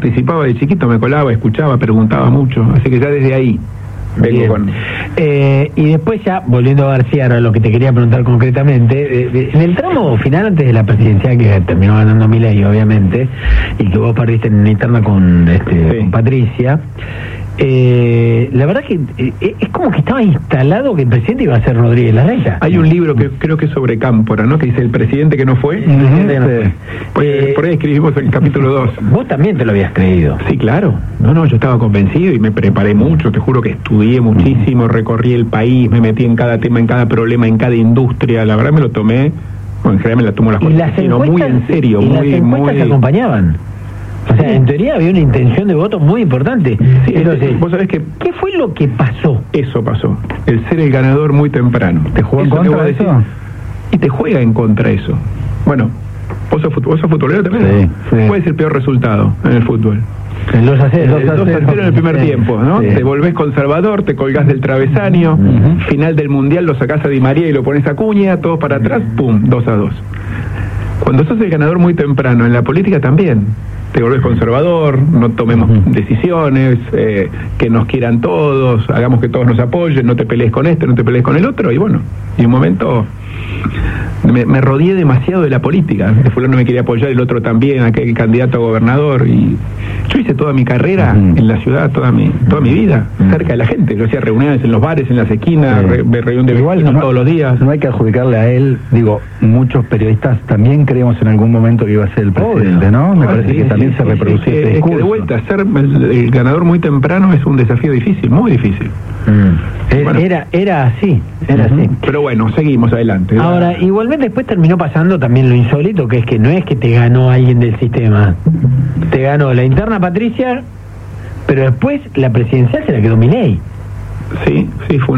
participaba de chiquito, me colaba, escuchaba, preguntaba mucho, así que ya desde ahí vengo con... y después ya, volviendo a García, ahora lo que te quería preguntar concretamente, en el tramo final antes de la presidencial, que terminó ganando Milei, obviamente, y que vos perdiste en una interna con Patricia, la verdad que es como que estaba instalado que el presidente iba a ser Rodríguez Larreta. Hay un libro que creo que es sobre Cámpora, ¿no? Que dice El presidente que no fue. Por ahí escribimos el capítulo 2. Vos también te lo habías creído. Sí, claro. No, yo estaba convencido y me preparé mucho, te juro que estudié muchísimo, recorrí el país, me metí en cada tema, en cada problema, en cada industria. La verdad me lo tomé, bueno, en general me la tomo las cosas, sino muy en serio. ¿Y muy, las encuestas te acompañaban? O sea, en teoría había una intención de voto muy importante. Sí, entonces, vos sabés que... ¿Qué fue lo que pasó? Eso pasó. El ser el ganador muy temprano. ¿Te jugó en contra de eso? Y te juega en contra eso. Bueno, vos sos futbolero también. Sí. ¿Cuál es el peor resultado en el fútbol? El 2-0. El 2-0 en el primer tiempo, ¿no? Sí. Te volvés conservador, te colgás del travesaño, final del Mundial lo sacás a Di María y lo pones a Acuña, todos para atrás, pum, 2-2. Cuando sos el ganador muy temprano, en la política también. Te volvés conservador, no tomemos decisiones, que nos quieran todos, hagamos que todos nos apoyen, no te pelees con este, no te pelees con el otro, y bueno, y un momento me rodeé demasiado de la política. El fulano me quería apoyar, el otro también, aquel candidato a gobernador, y yo hice toda mi carrera en la ciudad, toda mi vida, cerca de la gente. Yo hacía reuniones en los bares, en las esquinas, reunión de vecinos todos los días. No hay que adjudicarle a él, digo, muchos periodistas también creemos en algún momento que iba a ser el presidente, ¿no? Me parece que también se reproducía ese discurso. Es que de vuelta, ser el ganador muy temprano es un desafío difícil, muy difícil. Bueno. Era así. Pero bueno, seguimos adelante. Ahora, igualmente después terminó pasando también lo insólito, que es que no es que te ganó alguien del sistema, te ganó la interna Patricia, pero después la presidencial se la quedó Milei. Sí, fue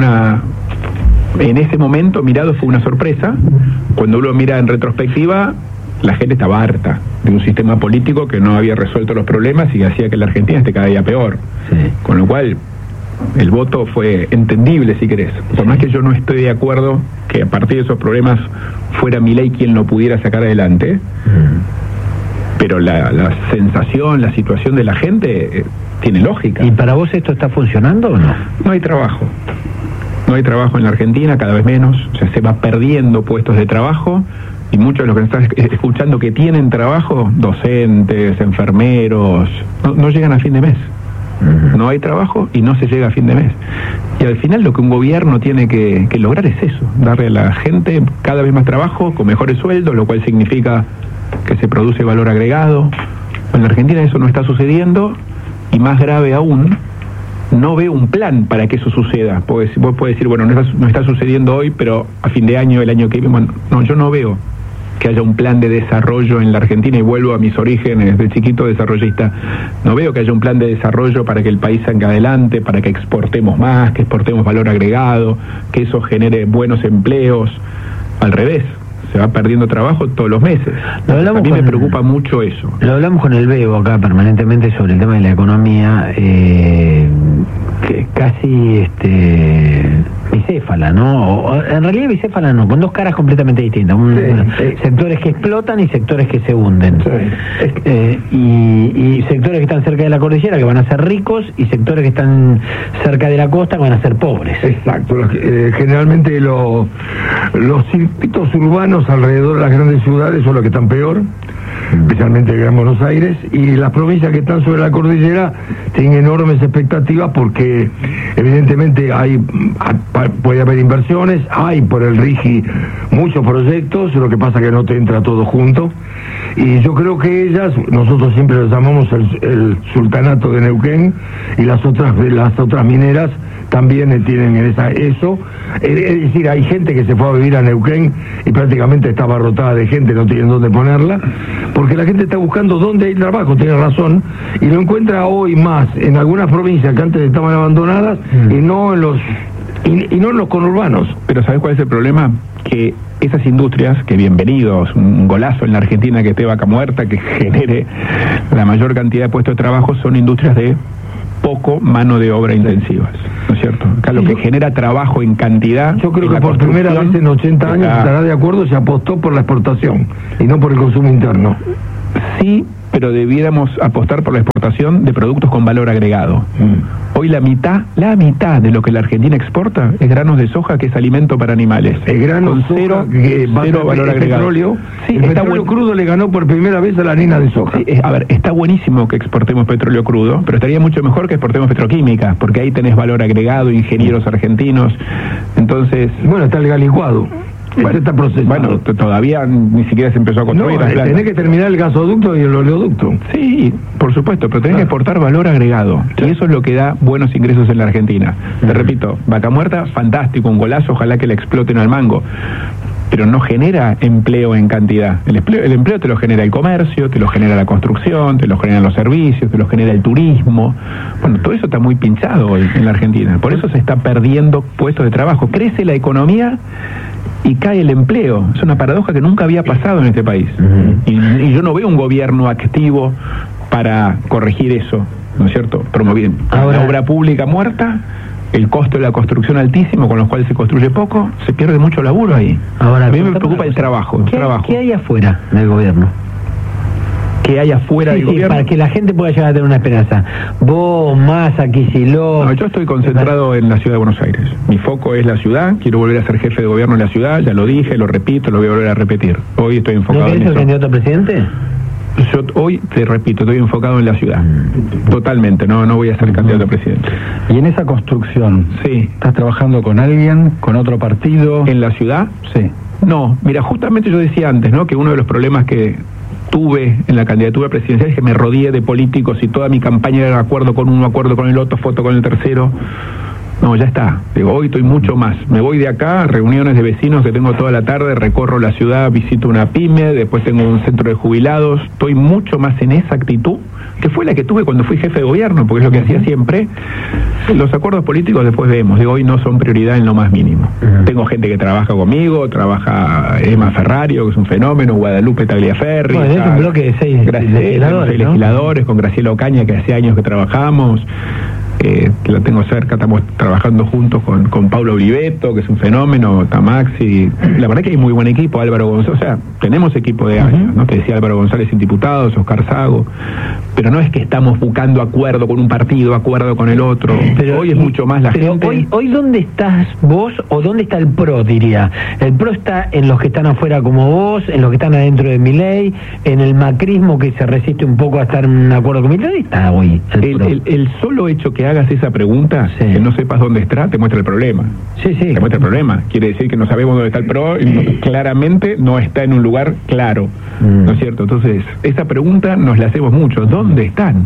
en ese momento mirado fue una sorpresa. Cuando uno mira en retrospectiva, la gente estaba harta de un sistema político que no había resuelto los problemas y que hacía que la Argentina esté cada día peor. Con lo cual el voto fue entendible, si querés. Por más que yo no estoy de acuerdo que a partir de esos problemas fuera Milei quien lo pudiera sacar adelante, pero la sensación, la situación de la gente tiene lógica. ¿Y para vos esto está funcionando o no? No hay trabajo. No hay trabajo en la Argentina, cada vez menos. O sea, se va perdiendo puestos de trabajo. Y muchos de los que nos están escuchando que tienen trabajo, docentes, enfermeros, no llegan a fin de mes. No hay trabajo y no se llega a fin de mes. Y al final lo que un gobierno tiene que lograr es eso, darle a la gente cada vez más trabajo, con mejores sueldos, lo cual significa que se produce valor agregado. En la Argentina eso no está sucediendo, y más grave aún, no veo un plan para que eso suceda. Pues vos podés decir, bueno, no está sucediendo hoy, pero a fin de año, el año que viene, bueno, no, yo no veo que haya un plan de desarrollo en la Argentina, y vuelvo a mis orígenes de chiquito desarrollista. No veo que haya un plan de desarrollo para que el país salga adelante, para que exportemos más, que exportemos valor agregado, que eso genere buenos empleos. Al revés, se va perdiendo trabajo todos los meses. A mí me preocupa mucho eso. Lo hablamos con el Bebo acá permanentemente sobre el tema de la economía, que casi bicéfala, ¿no? O, en realidad bicéfala no, con dos caras completamente distintas. Sectores que explotan y sectores que se hunden. Y sectores que están cerca de la cordillera que van a ser ricos, y sectores que están cerca de la costa que van a ser pobres. Exacto. Generalmente los circuitos urbanos alrededor de las grandes ciudades son los que están peor, especialmente el Gran Buenos Aires, y las provincias que están sobre la cordillera tienen enormes expectativas porque evidentemente puede haber inversiones, hay por el RIGI muchos proyectos, lo que pasa que no te entra todo junto, y yo creo que nosotros siempre los llamamos el sultanato de Neuquén, y las otras mineras también tienen eso. Es decir, hay gente que se fue a vivir a Neuquén y prácticamente está abarrotada de gente, no tienen dónde ponerla, porque la gente está buscando dónde hay trabajo, tiene razón, y lo encuentra hoy más en algunas provincias que antes estaban abandonadas y no en los conurbanos. Pero ¿sabes cuál es el problema? Que esas industrias, que bienvenidos, un golazo en la Argentina que esté Vaca Muerta, que genere la mayor cantidad de puestos de trabajo, son industrias de poco mano de obra intensivas, ¿no es cierto? Acá lo que genera trabajo en cantidad... Yo creo que por primera vez en 80 años, estará de acuerdo, se apostó por la exportación y no por el consumo interno. Sí, pero pero debiéramos apostar por la exportación de productos con valor agregado. Hoy la mitad de lo que la Argentina exporta es granos de soja, que es alimento para animales. El grano con cero valor agregado. Petróleo, sí, el petróleo crudo le ganó por primera vez a la harina de soja. Sí, a ver, está buenísimo que exportemos petróleo crudo, pero estaría mucho mejor que exportemos petroquímica, porque ahí tenés valor agregado, ingenieros argentinos. Entonces, bueno, está el gas licuado. Bueno, está procesado. Bueno, todavía ni siquiera se empezó a construir. No, tenés que terminar el gasoducto y el oleoducto. Sí, por supuesto, pero tenés que exportar valor agregado. Sí. Y eso es lo que da buenos ingresos en la Argentina. Te repito, Vaca Muerta, fantástico, un golazo, ojalá que le exploten al mango. Pero no genera empleo en cantidad. El empleo te lo genera el comercio, te lo genera la construcción, te lo generan los servicios, te lo genera el turismo. Bueno, todo eso está muy pinchado hoy en la Argentina. Por eso se está perdiendo puestos de trabajo. Crece la economía y cae el empleo. Es una paradoja que nunca había pasado en este país. Y yo no veo un gobierno activo para corregir eso, ¿no es cierto? Promoviendo la obra pública muerta, el costo de la construcción altísimo, con los cuales se construye poco, se pierde mucho laburo ahí. Ahora, a mí me preocupa el trabajo. ¿Qué hay afuera del gobierno? Que hay afuera del gobierno. Para que la gente pueda llegar a tener una esperanza. Vos, Massa, Kicillof... No, yo estoy concentrado en la ciudad de Buenos Aires. Mi foco es la ciudad, quiero volver a ser jefe de gobierno en la ciudad, ya lo dije, lo repito, lo voy a volver a repetir. Hoy estoy enfocado en eso. ¿No querés ser candidato a presidente? Yo hoy, te repito, estoy enfocado en la ciudad. Totalmente, no voy a ser candidato a presidente. ¿Y en esa construcción? Sí. ¿Estás trabajando con alguien, con otro partido? ¿En la ciudad? Sí. No, mira, justamente yo decía antes, ¿no?, que uno de los problemas que tuve en la candidatura presidencial es que me rodeé de políticos y toda mi campaña era de acuerdo con uno, acuerdo con el otro, foto con el tercero. No, ya está. Digo, hoy estoy mucho más. Me voy de acá, reuniones de vecinos que tengo toda la tarde, recorro la ciudad, visito una pyme, después tengo un centro de jubilados. Estoy mucho más en esa actitud, que fue la que tuve cuando fui jefe de gobierno, porque es lo que hacía siempre. Los acuerdos políticos después vemos. Digo, hoy no son prioridad en lo más mínimo. Tengo gente que trabaja conmigo, trabaja Emma Ferrario, que es un fenómeno, Guadalupe Tagliaferri. Bueno, es un bloque de 6 legisladores, con Graciela Ocaña, que hace años que trabajamos. La tengo cerca, estamos trabajando juntos con Paulo Oliveto, que es un fenómeno, Tamaxi. La verdad que hay muy buen equipo, Álvaro González, o sea, tenemos equipo de años, ¿no? Te decía Álvaro González sin diputados, Oscar Sago, pero no es que estamos buscando acuerdo con un partido, acuerdo con el otro. Pero hoy es mucho más la gente. Hoy ¿dónde estás vos o dónde está el PRO, diría? El PRO está en los que están afuera como vos, en los que están adentro de Milei, en el macrismo que se resiste un poco a estar en un acuerdo con Milei. ¿Dónde está hoy el solo hecho que hagas esa pregunta, que no sepas dónde está, te muestra el problema. Sí. Te muestra el problema. Quiere decir que no sabemos dónde está el PRO y claramente no está en un lugar claro. ¿No es cierto? Entonces, esa pregunta nos la hacemos mucho. ¿Dónde están?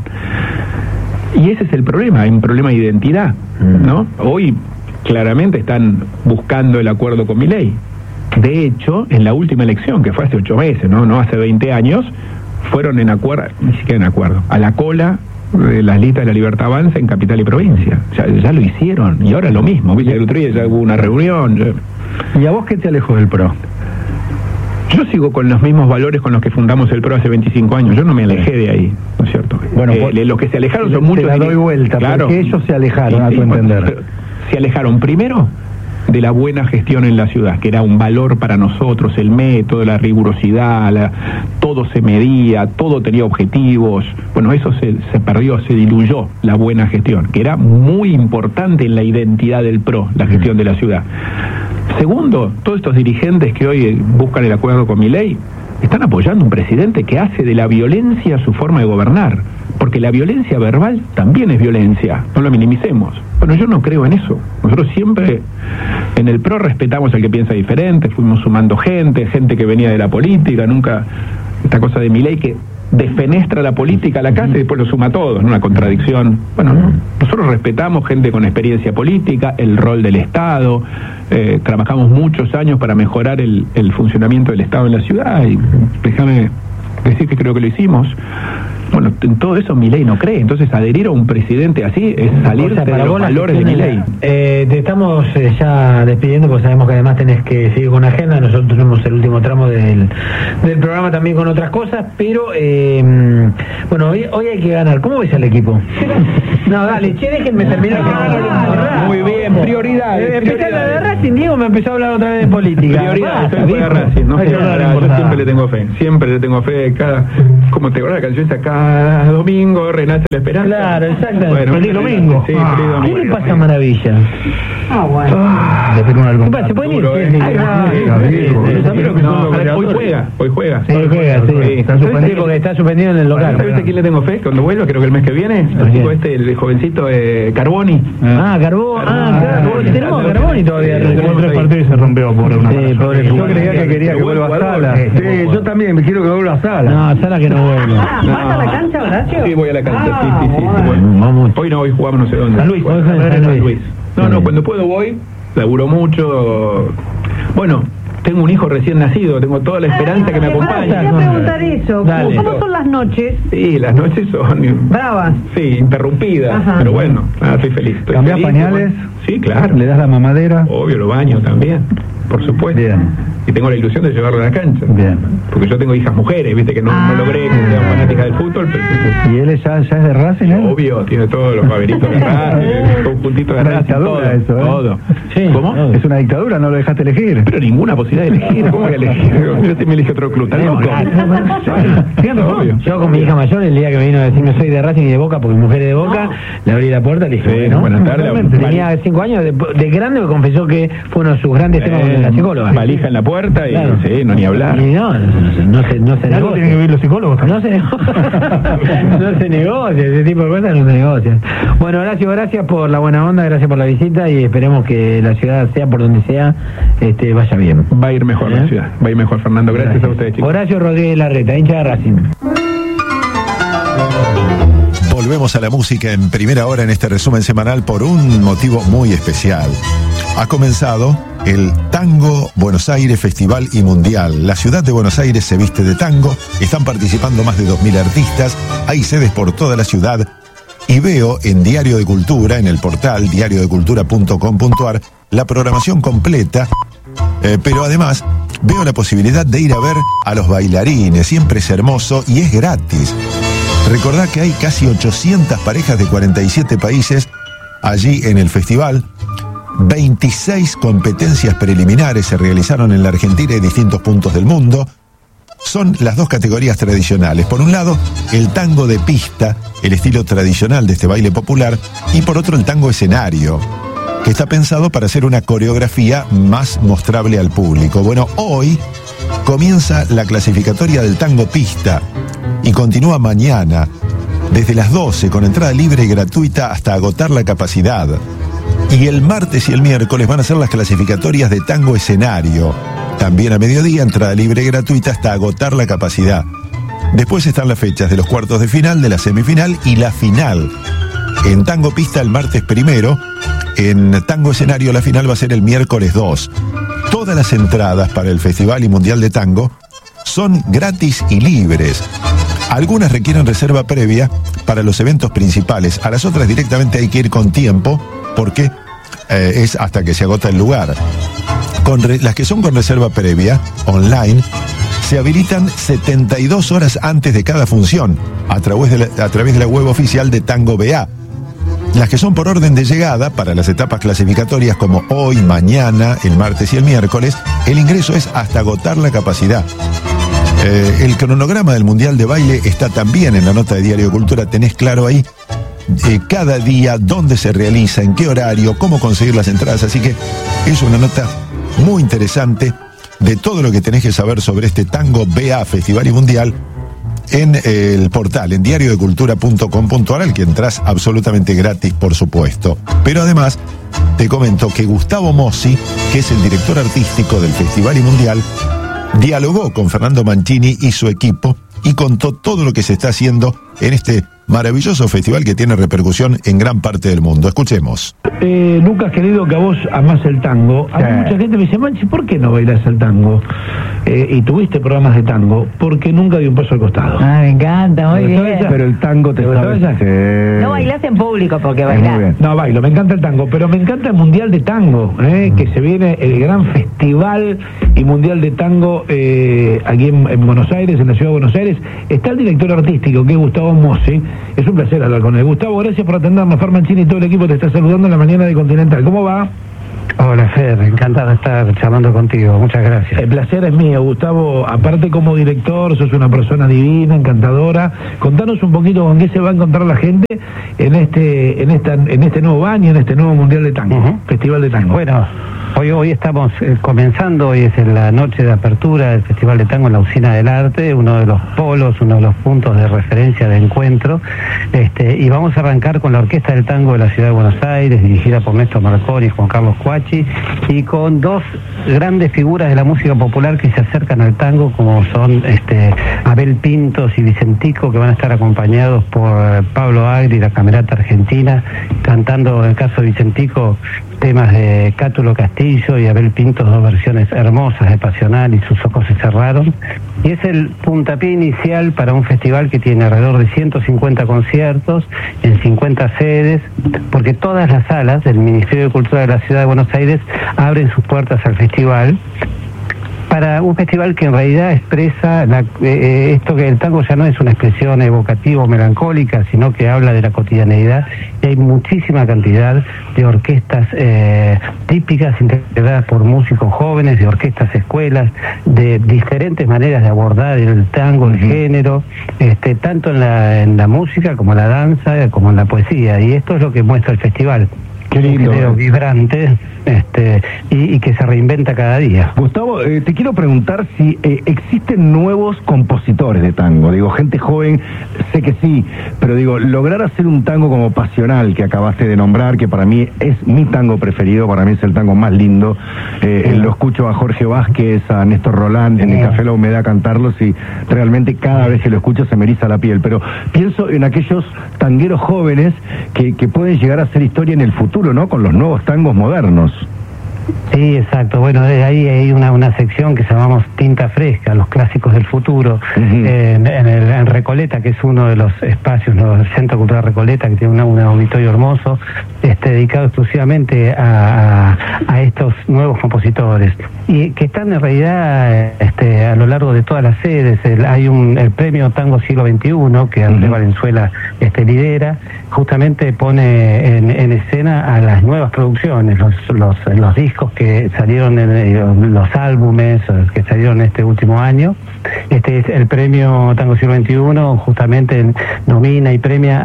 Y ese es el problema, hay un problema de identidad, ¿no? Hoy claramente están buscando el acuerdo con Milei. De hecho, en la última elección, que fue hace 8 meses, no hace 20 años, fueron en acuerdo, ni siquiera en acuerdo, a la cola de las listas de la Libertad Avanza en Capital y Provincia. Ya lo hicieron, y ahora lo mismo, ¿viste? El otro día ya hubo una reunión. ¿Y a vos qué te alejó del PRO? Yo sigo con los mismos valores con los que fundamos el PRO hace 25 años. Yo no me alejé de ahí, ¿no es cierto? Bueno, los que se alejaron son muchos. Te la doy vuelta, claro, porque ellos se alejaron, a tu entender. Se alejaron primero de la buena gestión en la ciudad, que era un valor para nosotros, el método, la rigurosidad, todo se medía, todo tenía objetivos. Bueno, eso se perdió, se diluyó, la buena gestión, que era muy importante en la identidad del PRO, la gestión de la ciudad. Segundo, todos estos dirigentes que hoy buscan el acuerdo con Milei están apoyando un presidente que hace de la violencia su forma de gobernar, porque la violencia verbal también es violencia, no lo minimicemos. Bueno, yo no creo en eso. Nosotros siempre en el PRO respetamos al que piensa diferente, fuimos sumando gente que venía de la política, nunca esta cosa de Milei que defenestra la política a la casa y después lo suma a todos, ¿no? Una contradicción. Bueno, nosotros respetamos gente con experiencia política, el rol del Estado, trabajamos muchos años para mejorar el funcionamiento del Estado en la ciudad y déjame decir que creo que lo hicimos. Bueno, en todo eso Milei no cree, entonces adherir a un presidente así es salir de los valores de Milei. Te estamos ya despidiendo porque sabemos que además tenés que seguir con agenda. Nosotros tenemos el último tramo del programa también con otras cosas, pero bueno, hoy hay que ganar. ¿Cómo ves al equipo? No, dale, déjenme terminar. Muy bien, prioridades. Empecé a hablar de Racing, Diego me empezó a hablar otra vez de política. Prioridades, de Racing, no sé, yo siempre le tengo fe, como te acuerdas la canción esa, cada domingo renace la esperanza. Claro, exactamente. Bueno, feliz domingo. Sí, feliz domingo. ¿Qué le pasa a Maravilla? Bueno. ¿Se puede ir? Hoy juega. Está suspendido porque está suspendido en el local. ¿Sabes a quién le tengo fe? Cuando vuelva, creo que el mes que viene, el chico el jovencito Carboni. Claro. Tenemos a Carboni todavía. En 3 partidos y se rompió por una. Yo creía que quería que vuelva a Sala. Sí, yo también me quiero que vuelva a Sala. No, Sala que no vuelva. ¿Vas a la cancha, Horacio? Sí, voy a la cancha, sí. Bueno, vamos. Hoy jugamos no sé dónde. San Luis. No, cuando puedo voy, laburo mucho. Bueno, tengo un hijo recién nacido, tengo toda la esperanza que me acompaña. Te voy a preguntar eso. ¿Cómo son las noches? Sí, las noches son... Bravas. Sí, interrumpidas. Ajá. Pero bueno, estoy feliz. ¿Cambiás pañales? Sí, claro. ¿Le das la mamadera? Obvio, lo baño también, por supuesto. Bien. Y tengo la ilusión de llevarlo a la cancha. Bien. Porque yo tengo hijas mujeres, viste, que no logré que sean fanáticas del fútbol. Pero... ¿Y él ya es de Racing? Obvio, tiene todos los paveritos de Racing, conjuntito de Racing, dictadura eso, todo. Sí, ¿Cómo? Es una dictadura, no lo dejaste elegir. Pero ninguna posibilidad de elegir. ¿Cómo voy a elegir? Yo me elige otro club. Yo con mi hija mayor, el día que me vino a decirme soy de Racing y de Boca, porque mi mujer es de Boca, le abrí la puerta y le dije, bueno, buenas tardes. Tenía 5 años, de grande me confesó que fue uno de sus grandes temas con la psicóloga. Valija en la puerta y sí, no ni hablar. Y no se negocia. Tienen que vivir los psicólogos también. No se negocia, ese tipo de cosas no se negocian. Bueno, Horacio, gracias por la buena onda, gracias por la visita y esperemos que la ciudad, sea por donde sea, vaya bien. Va a ir mejor la ciudad, va a ir mejor, Fernando. Gracias a ustedes, chicos. Horacio Rodríguez Larreta, hincha de Racing. Volvemos a la música en primera hora en este resumen semanal por un motivo muy especial. Ha comenzado el Tango Buenos Aires Festival y Mundial. La ciudad de Buenos Aires se viste de tango, están participando más de 2.000 artistas, hay sedes por toda la ciudad y veo en Diario de Cultura, en el portal diariodecultura.com.ar, la programación completa, pero además veo la posibilidad de ir a ver a los bailarines, siempre es hermoso y es gratis. Recordá que hay casi 800 parejas de 47 países allí en el festival. 26 competencias preliminares se realizaron en la Argentina y distintos puntos del mundo. Son las dos categorías tradicionales. Por un lado, el tango de pista, el estilo tradicional de este baile popular, y por otro el tango escenario, que está pensado para hacer una coreografía más mostrable al público. Bueno, hoy comienza la clasificatoria del tango pista y continúa mañana, desde las 12, con entrada libre y gratuita hasta agotar la capacidad. Y el martes y el miércoles van a ser las clasificatorias de tango escenario. También a mediodía, entrada libre y gratuita hasta agotar la capacidad. Después están las fechas de los cuartos de final, de la semifinal y la final. En tango pista el martes 1, en tango escenario la final va a ser el miércoles 2. Todas las entradas para el Festival y Mundial de Tango son gratis y libres. Algunas requieren reserva previa para los eventos principales, a las otras directamente hay que ir con tiempo porque es hasta que se agota el lugar. Las que son con reserva previa, online, se habilitan 72 horas antes de cada función, a través de la web oficial de Tango BA. Las que son por orden de llegada, para las etapas clasificatorias como hoy, mañana, el martes y el miércoles, el ingreso es hasta agotar la capacidad. El cronograma del Mundial de Baile está también en la nota de Diario de Cultura, tenés claro ahí cada día, dónde se realiza, en qué horario, cómo conseguir las entradas, así que es una nota muy interesante de todo lo que tenés que saber sobre este Tango BA Festival y Mundial en el portal, en diariodecultura.com.ar, al que entras absolutamente gratis, por supuesto. Pero además, te comento que Gustavo Mossi, que es el director artístico del Festival y Mundial, dialogó con Fernando Mancini y su equipo y contó todo lo que se está haciendo en este maravilloso festival que tiene repercusión en gran parte del mundo. Escuchemos. Lucas, querido, que a vos amás el tango. A mí mucha gente me dice, Manchi, ¿por qué no bailas el tango? Y tuviste programas de tango, porque nunca di un paso al costado. Me encanta, muy bien. Pero el tango te sabes. No bailás en público porque bailás. No bailo, me encanta el tango, pero me encanta el Mundial de Tango, que se viene el gran festival y Mundial de Tango aquí en Buenos Aires, en la ciudad de Buenos Aires. Está el director artístico, que es Gustavo Mossi. Es un placer hablar con él. Gustavo, gracias por atendernos. Fer Mancini y todo el equipo te está saludando en la mañana de Continental. ¿Cómo va? Hola, Fer, encantado de estar charlando contigo, muchas gracias. El placer es mío, Gustavo. Aparte, como director, sos una persona divina, encantadora. Contanos un poquito con qué se va a encontrar la gente en este nuevo año, en este nuevo Mundial de Tango, Festival de Tango. Bueno, hoy estamos comenzando, hoy es la noche de apertura del Festival de Tango en la Usina del Arte, uno de los polos, uno de los puntos de referencia de encuentro, y vamos a arrancar con la Orquesta del Tango de la Ciudad de Buenos Aires, dirigida por Néstor Marconi y Juan Carlos Cuachi, y con dos grandes figuras de la música popular que se acercan al tango, como son Abel Pintos y Vicentico, que van a estar acompañados por Pablo Agri, la Camerata Argentina, cantando, en el caso de Vicentico, temas de Cátulo Castillo, y Abel Pintos, dos versiones hermosas de Pasional y Sus ojos se cerraron. Y es el puntapié inicial para un festival que tiene alrededor de 150 conciertos en 50 sedes, porque todas las salas del Ministerio de Cultura de la Ciudad de Buenos Aires abren sus puertas al festival, para un festival que en realidad expresa esto, que el tango ya no es una expresión evocativa o melancólica, sino que habla de la cotidianeidad, y hay muchísima cantidad de orquestas típicas integradas por músicos jóvenes, de orquestas escuelas, de diferentes maneras de abordar el tango, el género, tanto en la música como en la danza, como en la poesía, y esto es lo que muestra el festival. Qué lindo. Un género vibrante y que se reinventa cada día. Gustavo, te quiero preguntar si existen nuevos compositores de tango. Digo, gente joven, sé que sí, pero digo, lograr hacer un tango como Pasional, que acabaste de nombrar, que para mí es mi tango preferido, para mí es el tango más lindo. Lo escucho a Jorge Vázquez, a Néstor Roland en el Café La Humedad cantarlos, y realmente cada vez que lo escucho se me eriza la piel. Pero pienso en aquellos tangueros jóvenes que pueden llegar a hacer historia en el futuro, ¿no? Con los nuevos tangos modernos. Sí, exacto. Bueno, ahí hay una sección que llamamos Tinta Fresca, los clásicos del futuro, en Recoleta, que es uno de los espacios, el Centro Cultural Recoleta, que tiene un auditorio hermoso, dedicado exclusivamente a estos nuevos compositores, y que están en realidad a lo largo de todas las sedes. Hay el premio Tango Siglo XXI, que Andrés Valenzuela lidera, justamente pone en escena a las nuevas producciones, los discos que salieron, los álbumes que salieron este último año. Es el premio Tango Siglo XXI, justamente nomina y premia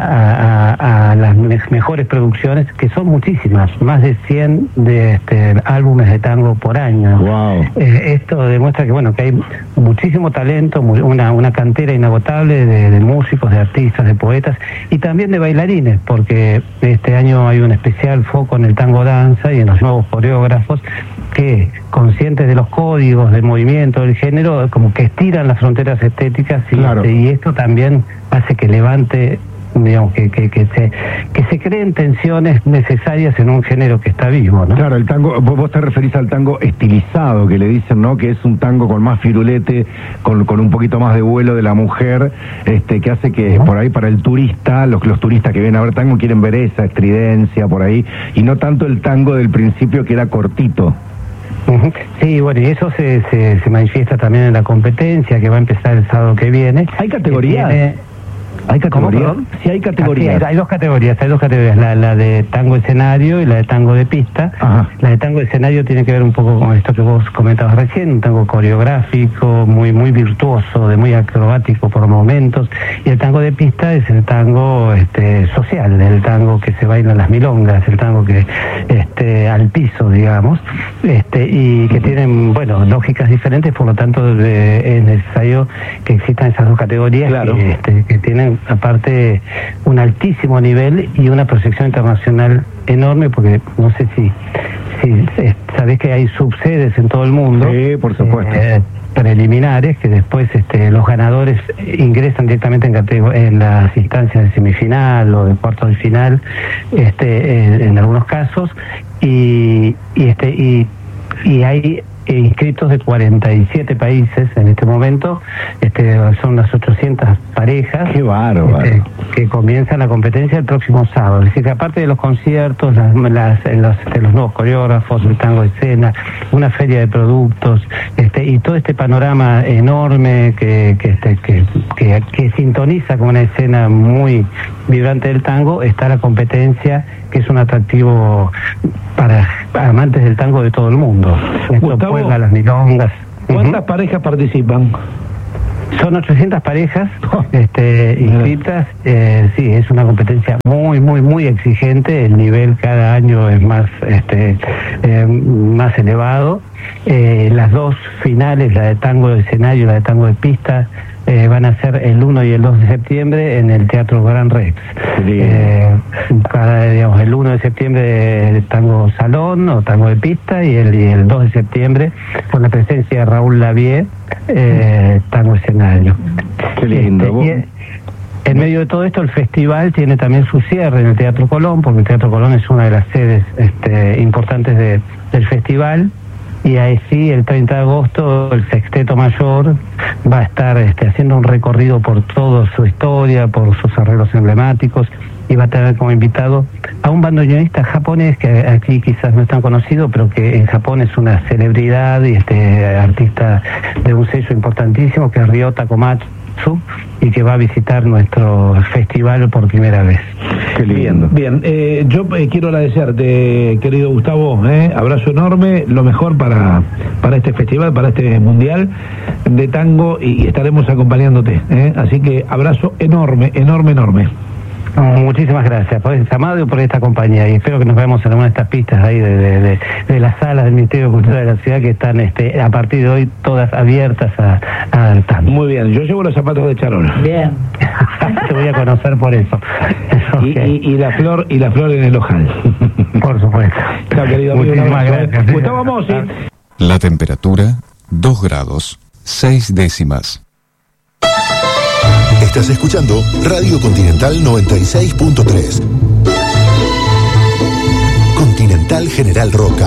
a las mejores producciones, que son muchísimas, más de 100 álbumes de tango por año. Wow. Esto demuestra que hay muchísimo talento, una cantera inagotable de músicos, de artistas, de poetas y también de bailarines, porque este año hay un especial foco en el tango danza y en los nuevos coreógrafos que, conscientes de los códigos del movimiento, del género, como que estiran las fronteras estéticas, y esto también hace que levante, digamos, que se creen tensiones necesarias en un género que está vivo, ¿no? Claro, el tango, vos te referís al tango estilizado, que le dicen, ¿no? Que es un tango con más firulete, con un poquito más de vuelo de la mujer, que hace que por ahí para el turista, los turistas que vienen a ver tango quieren ver esa estridencia por ahí, y no tanto el tango del principio, que era cortito. Sí, bueno, y eso se manifiesta también en la competencia que va a empezar el sábado que viene. ¿Hay categorías? ¿Hay categorías? Sí, hay categorías. Hay dos categorías, la de tango escenario y la de tango de pista. Ajá. La de tango escenario tiene que ver un poco con esto que vos comentabas recién, un tango coreográfico, muy virtuoso, muy acrobático por momentos, y el tango de pista es el tango social, el tango que se baila en las milongas, el tango que al piso, digamos, y que tienen, lógicas diferentes, por lo tanto es necesario que existan esas dos categorías. Claro. Que tienen aparte un altísimo nivel y una proyección internacional enorme, porque no sé si sabés que hay subsedes en todo el mundo. Sí, por supuesto. Preliminares, que después los ganadores ingresan directamente en las instancias de semifinal o de cuartos de final, en algunos casos, y hay inscritos de 47 países en este momento. Son unas 800 parejas. ¡Qué bárbaro! Que comienzan la competencia el próximo sábado. Es decir, que aparte de los conciertos, los nuevos coreógrafos, el tango de escena, una feria de productos, y todo este panorama enorme que sintoniza con una escena muy vibrante del tango, está la competencia, que es un atractivo para amantes del tango de todo el mundo. Gustavo, Puebla, las milongas. ¿Cuántas parejas participan? Son 800 parejas inscritas. Sí, es una competencia muy, muy, muy exigente. El nivel cada año es más elevado. Las dos finales, la de tango de escenario y la de tango de pista, van a ser el 1 y el 2 de septiembre en el Teatro Gran Rex. El 1 de septiembre tango salón o tango de pista, y el 2 de septiembre con la presencia de Raúl Lavie, tango escenario. Qué lindo. En medio de todo esto, el festival tiene también su cierre en el Teatro Colón, porque el Teatro Colón es una de las sedes importantes del festival. Y ahí sí, el 30 de agosto, el Sexteto Mayor va a estar haciendo un recorrido por toda su historia, por sus arreglos emblemáticos, y va a tener como invitado a un bandoneonista japonés que aquí quizás no es tan conocido, pero que en Japón es una celebridad y artista de un sello importantísimo, que es Ryota Komatsu, y que va a visitar nuestro festival por primera vez. Qué lindo. Bien, yo quiero agradecerte, querido Gustavo, abrazo enorme, lo mejor para este festival, para este mundial de tango, y estaremos acompañándote, así que abrazo enorme, enorme, enorme. Muchísimas gracias por ese llamado y por esta compañía, y espero que nos veamos en alguna de estas pistas ahí de las salas del Ministerio de Cultura de la ciudad, que están a partir de hoy todas abiertas al tango. Muy bien, yo llevo los zapatos de charol. Bien. Te voy a conocer por eso. y la flor en el ojal. Por supuesto. Chao, querido amigo. Muchísimas gracias. Gustavo Mossi. La temperatura 2 grados 6 décimas. Estás escuchando Radio Continental 96.3. Continental General Roca.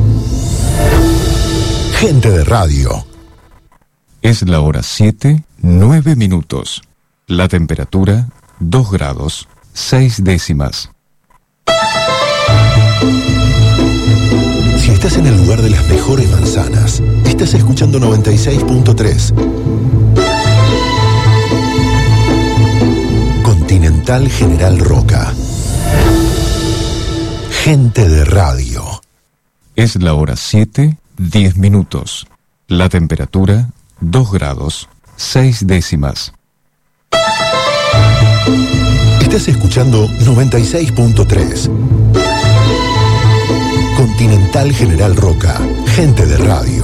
Gente de radio. Es la hora 7, 9 minutos. La temperatura 2 grados 6 décimas. Si estás en el lugar de las mejores manzanas, estás escuchando 96.3. Continental General Roca. Gente de radio. Es la hora 7, 10 minutos. La temperatura 2 grados 6 décimas. Estás escuchando 96.3. Continental General Roca. Gente de radio.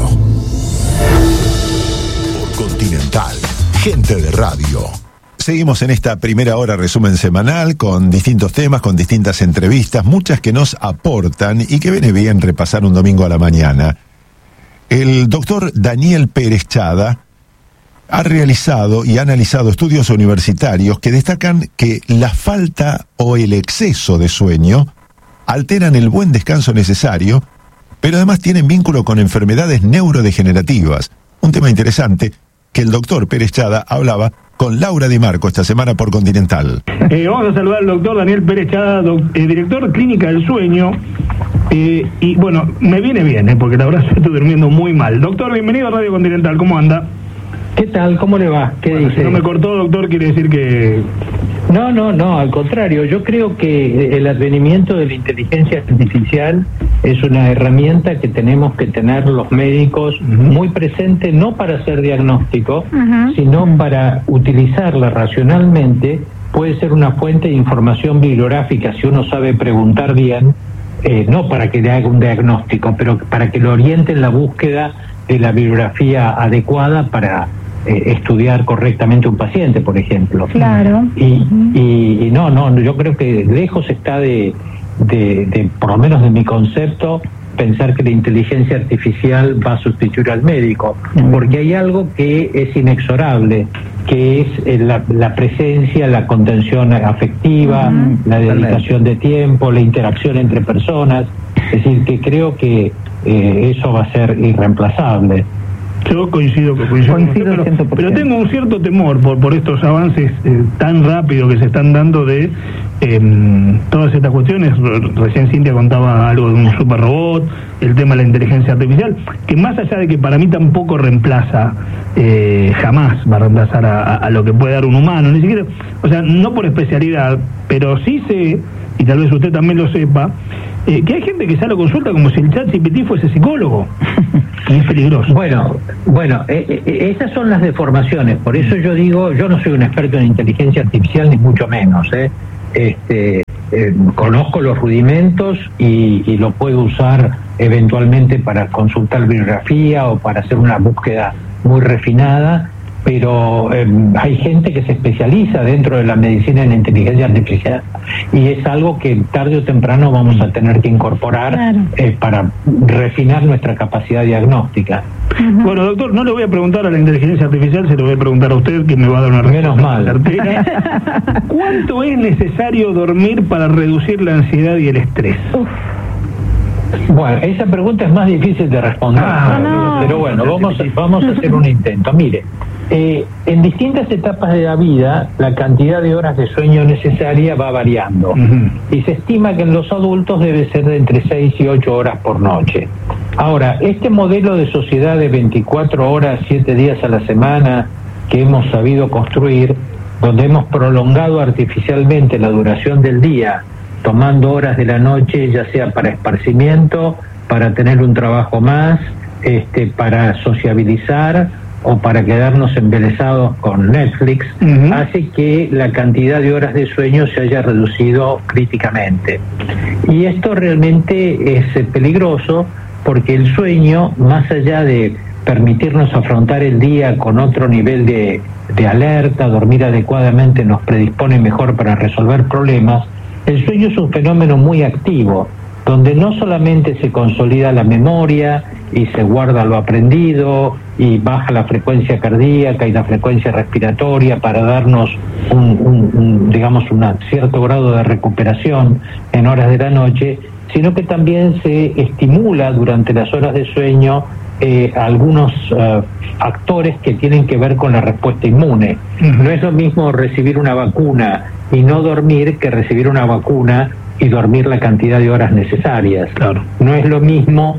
Por Continental. Gente de radio. Seguimos en esta primera hora resumen semanal con distintos temas, con distintas entrevistas, muchas que nos aportan y que viene bien repasar un domingo a la mañana. El doctor Daniel Pérez Chada ha realizado y ha analizado estudios universitarios que destacan que la falta o el exceso de sueño alteran el buen descanso necesario, pero además tienen vínculo con enfermedades neurodegenerativas. Un tema interesante que el doctor Pérez Chada hablaba con Laura Di Marco esta semana por Continental. Vamos a saludar al doctor Daniel Pérez Chada, director clínica del sueño. Y bueno, me viene bien, porque la verdad estoy durmiendo muy mal. Doctor, bienvenido a Radio Continental, ¿cómo anda? ¿Qué tal? ¿Cómo le va? ¿Qué dice? Si no me cortó, doctor, quiere decir que... No, al contrario, yo creo que el advenimiento de la inteligencia artificial es una herramienta que tenemos que tener los médicos muy presente, no para hacer diagnóstico, sino para utilizarla racionalmente. Puede ser una fuente de información bibliográfica si uno sabe preguntar bien, no para que le haga un diagnóstico, pero para que lo oriente en la búsqueda de la bibliografía adecuada para estudiar correctamente un paciente, por ejemplo. Claro. Y no, yo creo que lejos está de por lo menos de mi concepto, pensar que la inteligencia artificial va a sustituir al médico, porque hay algo que es inexorable, que es la presencia, la contención afectiva, la dedicación de tiempo, la interacción entre personas. Es decir, que creo que eso va a ser irreemplazable. Yo coincido, pero tengo un cierto temor por estos avances tan rápidos que se están dando de todas estas cuestiones. Recién Cintia contaba algo de un super robot, el tema de la inteligencia artificial, que más allá de que para mí tampoco reemplaza, jamás va a reemplazar a lo que puede dar un humano, ni siquiera, o sea, no por especialidad, pero sí sé, y tal vez usted también lo sepa, que hay gente que ya lo consulta como si el ChatGPT fuese psicólogo. Y es peligroso. Bueno, esas son las deformaciones. Por eso yo digo, yo no soy un experto en inteligencia artificial, ni mucho menos. Conozco los rudimentos y lo puedo usar eventualmente para consultar bibliografía o para hacer una búsqueda muy refinada, pero hay gente que se especializa dentro de la medicina en inteligencia artificial y es algo que tarde o temprano vamos a tener que incorporar para refinar nuestra capacidad diagnóstica. Bueno, doctor, no le voy a preguntar a la inteligencia artificial, se lo voy a preguntar a usted, que me va a dar una respuesta. Menos mal. Certera. ¿Cuánto es necesario dormir para reducir la ansiedad y el estrés? Bueno, esa pregunta es más difícil de responder, pero bueno, vamos a hacer un intento. Mire, en distintas etapas de la vida, la cantidad de horas de sueño necesaria va variando y se estima que en los adultos debe ser de entre 6 y 8 horas por noche. Ahora, este modelo de sociedad de 24 horas, 7 días a la semana que hemos sabido construir, donde hemos prolongado artificialmente la duración del día, tomando horas de la noche, ya sea para esparcimiento, para tener un trabajo más, para sociabilizar o para quedarnos embelesados con Netflix, hace que la cantidad de horas de sueño se haya reducido críticamente. Y esto realmente es peligroso porque el sueño, más allá de permitirnos afrontar el día con otro nivel de alerta, dormir adecuadamente nos predispone mejor para resolver problemas, el sueño es un fenómeno muy activo, donde no solamente se consolida la memoria y se guarda lo aprendido y baja la frecuencia cardíaca y la frecuencia respiratoria para darnos un cierto grado de recuperación en horas de la noche, sino que también se estimula durante las horas de sueño algunos factores que tienen que ver con la respuesta inmune. No es lo mismo recibir una vacuna y no dormir que recibir una vacuna y dormir la cantidad de horas necesarias. No es lo mismo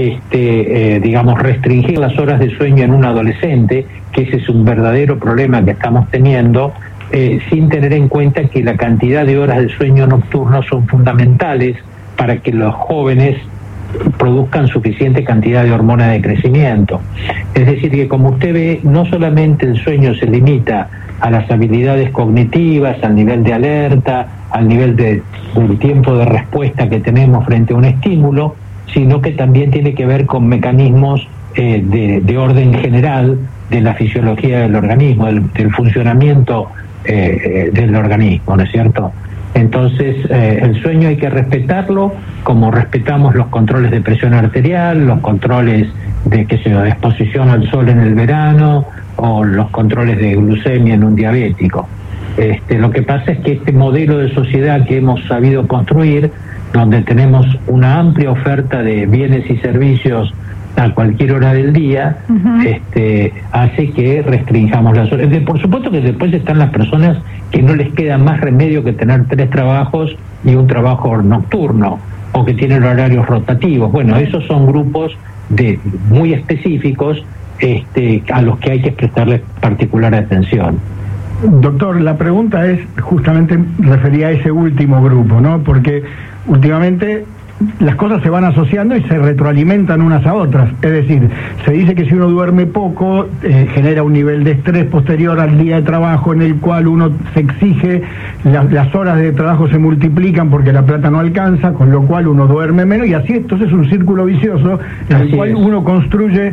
restringir las horas de sueño en un adolescente, que ese es un verdadero problema que estamos teniendo, sin tener en cuenta que la cantidad de horas de sueño nocturno son fundamentales para que los jóvenes produzcan suficiente cantidad de hormona de crecimiento. Es decir, que como usted ve, no solamente el sueño se limita a las habilidades cognitivas, al nivel de alerta, al nivel del tiempo de respuesta que tenemos frente a un estímulo, sino que también tiene que ver con mecanismos de orden general de la fisiología del organismo, del funcionamiento del organismo, ¿no es cierto? Entonces, el sueño hay que respetarlo como respetamos los controles de presión arterial, los controles de exposición al sol en el verano o los controles de glucemia en un diabético. Lo que pasa es que este modelo de sociedad que hemos sabido construir, donde tenemos una amplia oferta de bienes y servicios a cualquier hora del día, hace que restringamos las horas. Por supuesto que después están las personas que no les queda más remedio que tener 3 trabajos y un trabajo nocturno, o que tienen horarios rotativos. Bueno, esos son grupos muy específicos a los que hay que prestarle particular atención. Doctor, la pregunta es justamente referida a ese último grupo, ¿no? Porque últimamente las cosas se van asociando y se retroalimentan unas a otras. Es decir, se dice que si uno duerme poco, genera un nivel de estrés posterior al día de trabajo en el cual uno se exige, las horas de trabajo se multiplican porque la plata no alcanza, con lo cual uno duerme menos, y así entonces es un círculo vicioso en el cual uno construye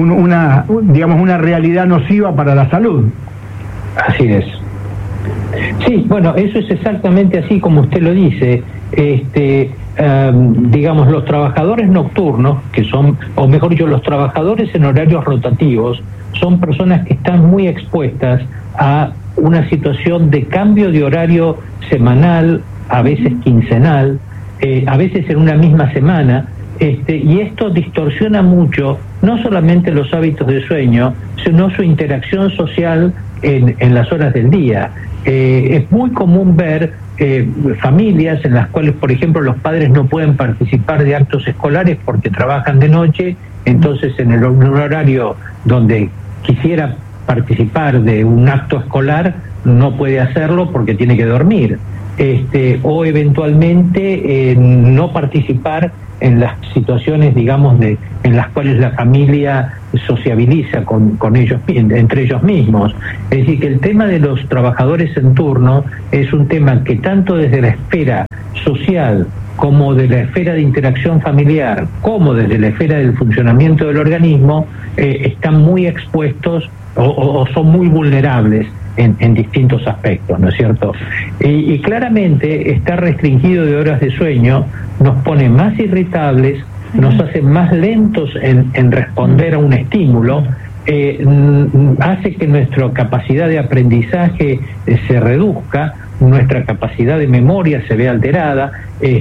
una realidad nociva para la salud. Así es. Sí, bueno, eso es exactamente así como usted lo dice. digamos, los trabajadores nocturnos, que son, o mejor dicho, los trabajadores en horarios rotativos, son personas que están muy expuestas a una situación de cambio de horario semanal, a veces quincenal, a veces en una misma semana, y esto distorsiona mucho no solamente los hábitos de sueño, sino su interacción social en las horas del día. Es muy común ver familias en las cuales, por ejemplo, los padres no pueden participar de actos escolares porque trabajan de noche, entonces en un horario donde quisiera participar de un acto escolar no puede hacerlo porque tiene que dormir, o eventualmente no participar en las situaciones, digamos, en las cuales la familia sociabiliza con ellos, entre ellos mismos. Es decir, que el tema de los trabajadores en turno es un tema que tanto desde la esfera social como de la esfera de interacción familiar, como desde la esfera del funcionamiento del organismo, están muy expuestos o son muy vulnerables en distintos aspectos, ¿no es cierto? Y claramente estar restringido de horas de sueño nos pone más irritables, nos hace más lentos en responder a un estímulo, hace que nuestra capacidad de aprendizaje se reduzca, nuestra capacidad de memoria se ve alterada,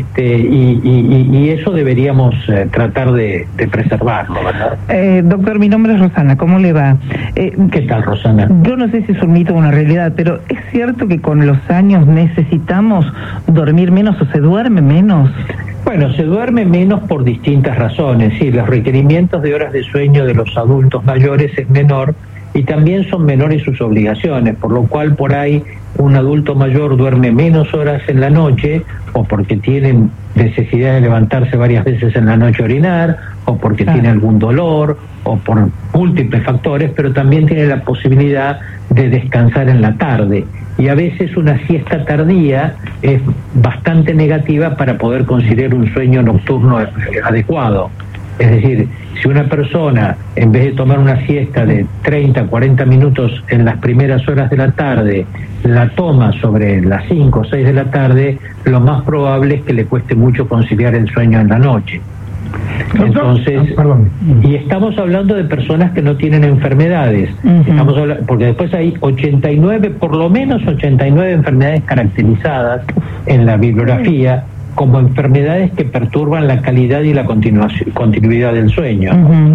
y eso deberíamos tratar de preservarlo, ¿verdad? Doctor, mi nombre es Rosana, ¿cómo le va? ¿Qué tal, Rosana? Yo no sé si es un mito o una realidad, pero ¿es cierto que con los años necesitamos dormir menos o se duerme menos? Bueno, se duerme menos por distintas razones, sí, los requerimientos de horas de sueño de los adultos mayores es menor, y también son menores sus obligaciones, por lo cual por ahí un adulto mayor duerme menos horas en la noche, o porque tiene necesidad de levantarse varias veces en la noche a orinar, o porque tiene algún dolor, o por múltiples factores, pero también tiene la posibilidad de descansar en la tarde. Y a veces una siesta tardía es bastante negativa para poder conseguir un sueño nocturno adecuado. Es decir, si una persona, en vez de tomar una siesta de 30, 40 minutos en las primeras horas de la tarde, la toma sobre las 5 o 6 de la tarde, lo más probable es que le cueste mucho conciliar el sueño en la noche. Entonces, y estamos hablando de personas que no tienen enfermedades, porque después hay 89, por lo menos 89 enfermedades caracterizadas en la bibliografía como enfermedades que perturban la calidad y la continuidad del sueño.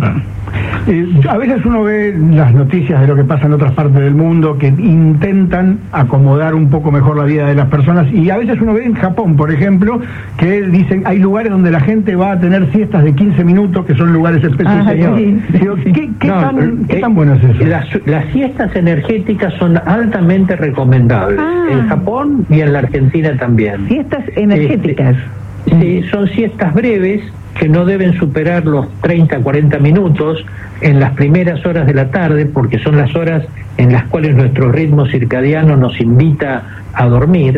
A veces uno ve las noticias de lo que pasa en otras partes del mundo que intentan acomodar un poco mejor la vida de las personas, y a veces uno ve en Japón, por ejemplo, que dicen hay lugares donde la gente va a tener siestas de 15 minutos, que son lugares específicos. ¿Qué tan bueno es eso? Las siestas energéticas son altamente recomendables en Japón y en la Argentina también. Siestas energéticas. Sí, son siestas breves que no deben superar los 30, 40 minutos en las primeras horas de la tarde, porque son las horas en las cuales nuestro ritmo circadiano nos invita a dormir.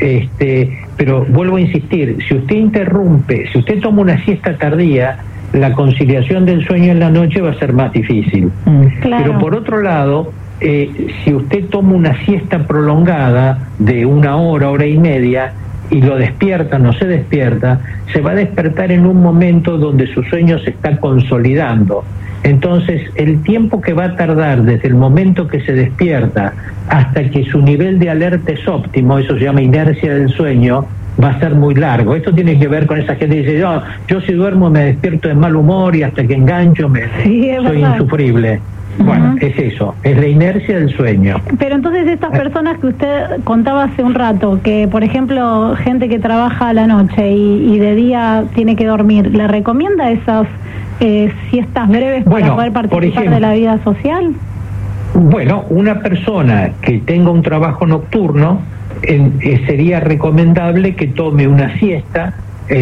Pero vuelvo a insistir, si usted toma una siesta tardía, la conciliación del sueño en la noche va a ser más difícil. Claro. Pero por otro lado, si usted toma una siesta prolongada de 1 hora, hora y media, y lo despierta, no se despierta, se va a despertar en un momento donde su sueño se está consolidando. Entonces, el tiempo que va a tardar desde el momento que se despierta hasta que su nivel de alerta es óptimo, eso se llama inercia del sueño, va a ser muy largo. Esto tiene que ver con esa gente que dice, yo si duermo me despierto de mal humor y hasta que engancho soy insufrible. Bueno, es eso, es la inercia del sueño. Pero entonces estas personas que usted contaba hace un rato, que por ejemplo gente que trabaja a la noche y de día tiene que dormir, ¿le recomienda esas siestas breves para poder participar de la vida social? Bueno, una persona que tenga un trabajo nocturno, sería recomendable que tome una siesta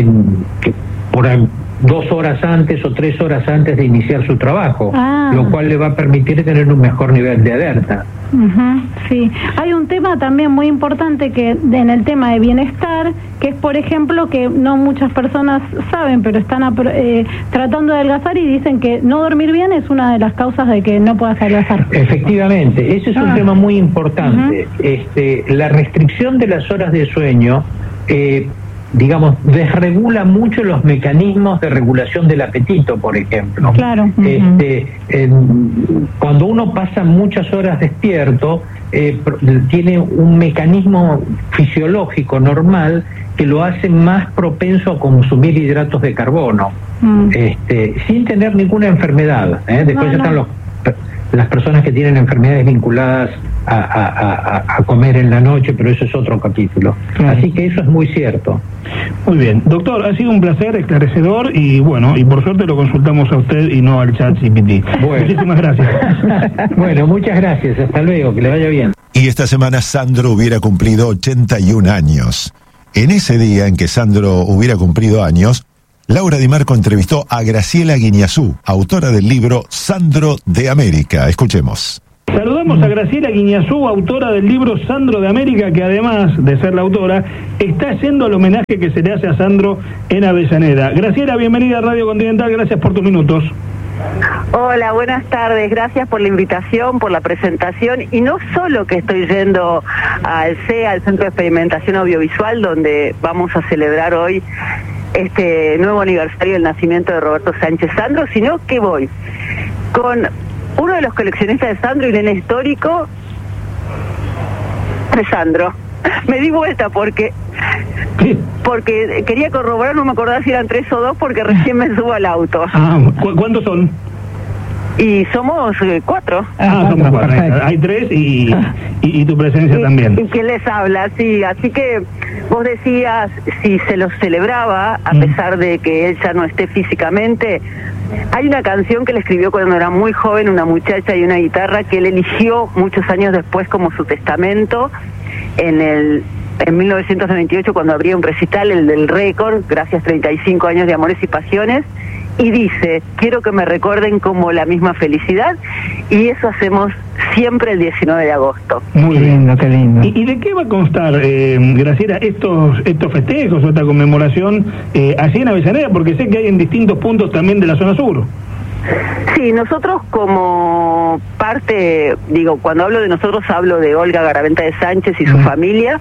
por 2 horas antes o 3 horas antes de iniciar su trabajo, lo cual le va a permitir tener un mejor nivel de alerta. Sí, hay un tema también muy importante que en el tema de bienestar, que es por ejemplo que no muchas personas saben, pero están tratando de adelgazar y dicen que no dormir bien es una de las causas de que no puedas adelgazar. Efectivamente, ese es un tema muy importante. La restricción de las horas de sueño digamos, desregula mucho los mecanismos de regulación del apetito, por ejemplo. Claro. Cuando uno pasa muchas horas despierto, tiene un mecanismo fisiológico normal que lo hace más propenso a consumir hidratos de carbono, sin tener ninguna enfermedad. Después están las personas que tienen enfermedades vinculadas a comer en la noche, pero eso es otro capítulo. Así que eso es muy cierto. Muy bien, doctor, ha sido un placer, esclarecedor, y bueno, y por suerte lo consultamos a usted y no al ChatGPT. Muchísimas gracias. Bueno, muchas gracias, hasta luego, que le vaya bien. Y esta semana Sandro hubiera cumplido 81 años. En ese día en que Sandro hubiera cumplido años, Laura Di Marco entrevistó a Graciela Guiñazú, autora del libro Sandro de América. Escuchemos. Saludamos a Graciela Guiñazú, autora del libro Sandro de América, que además de ser la autora, está haciendo el homenaje que se le hace a Sandro en Avellaneda. Graciela, bienvenida a Radio Continental, gracias por tus minutos. Hola, buenas tardes, gracias por la invitación, por la presentación, y no solo que estoy yendo al CEA, al Centro de Experimentación Audiovisual, donde vamos a celebrar hoy este nuevo aniversario del nacimiento de Roberto Sánchez Sandro, sino que voy con uno de los coleccionistas de Sandro y nene histórico de Sandro. Me di vuelta porque quería corroborar, no me acordaba si eran 3 o 2 porque recién me subo al auto. ¿Cuántos son? Y somos 4. Somos 4. Hay 3 y tu presencia también. Y quién les habla, sí. Así que vos decías si se los celebraba, a pesar de que él ya no esté físicamente. Hay una canción que le escribió cuando era muy joven, una muchacha y una guitarra, que él eligió muchos años después como su testamento en 1998, cuando abría un recital, el del récord, gracias 35 años de amores y pasiones, y dice: quiero que me recuerden como la misma felicidad, y eso hacemos siempre el 19 de agosto. Muy lindo, qué lindo. ¿Y de qué va a constar, Graciela, estos festejos o esta conmemoración allí en Avellaneda? Porque sé que hay en distintos puntos también de la zona sur. Sí, nosotros como parte, cuando hablo de nosotros hablo de Olga Garaventa de Sánchez y su familia,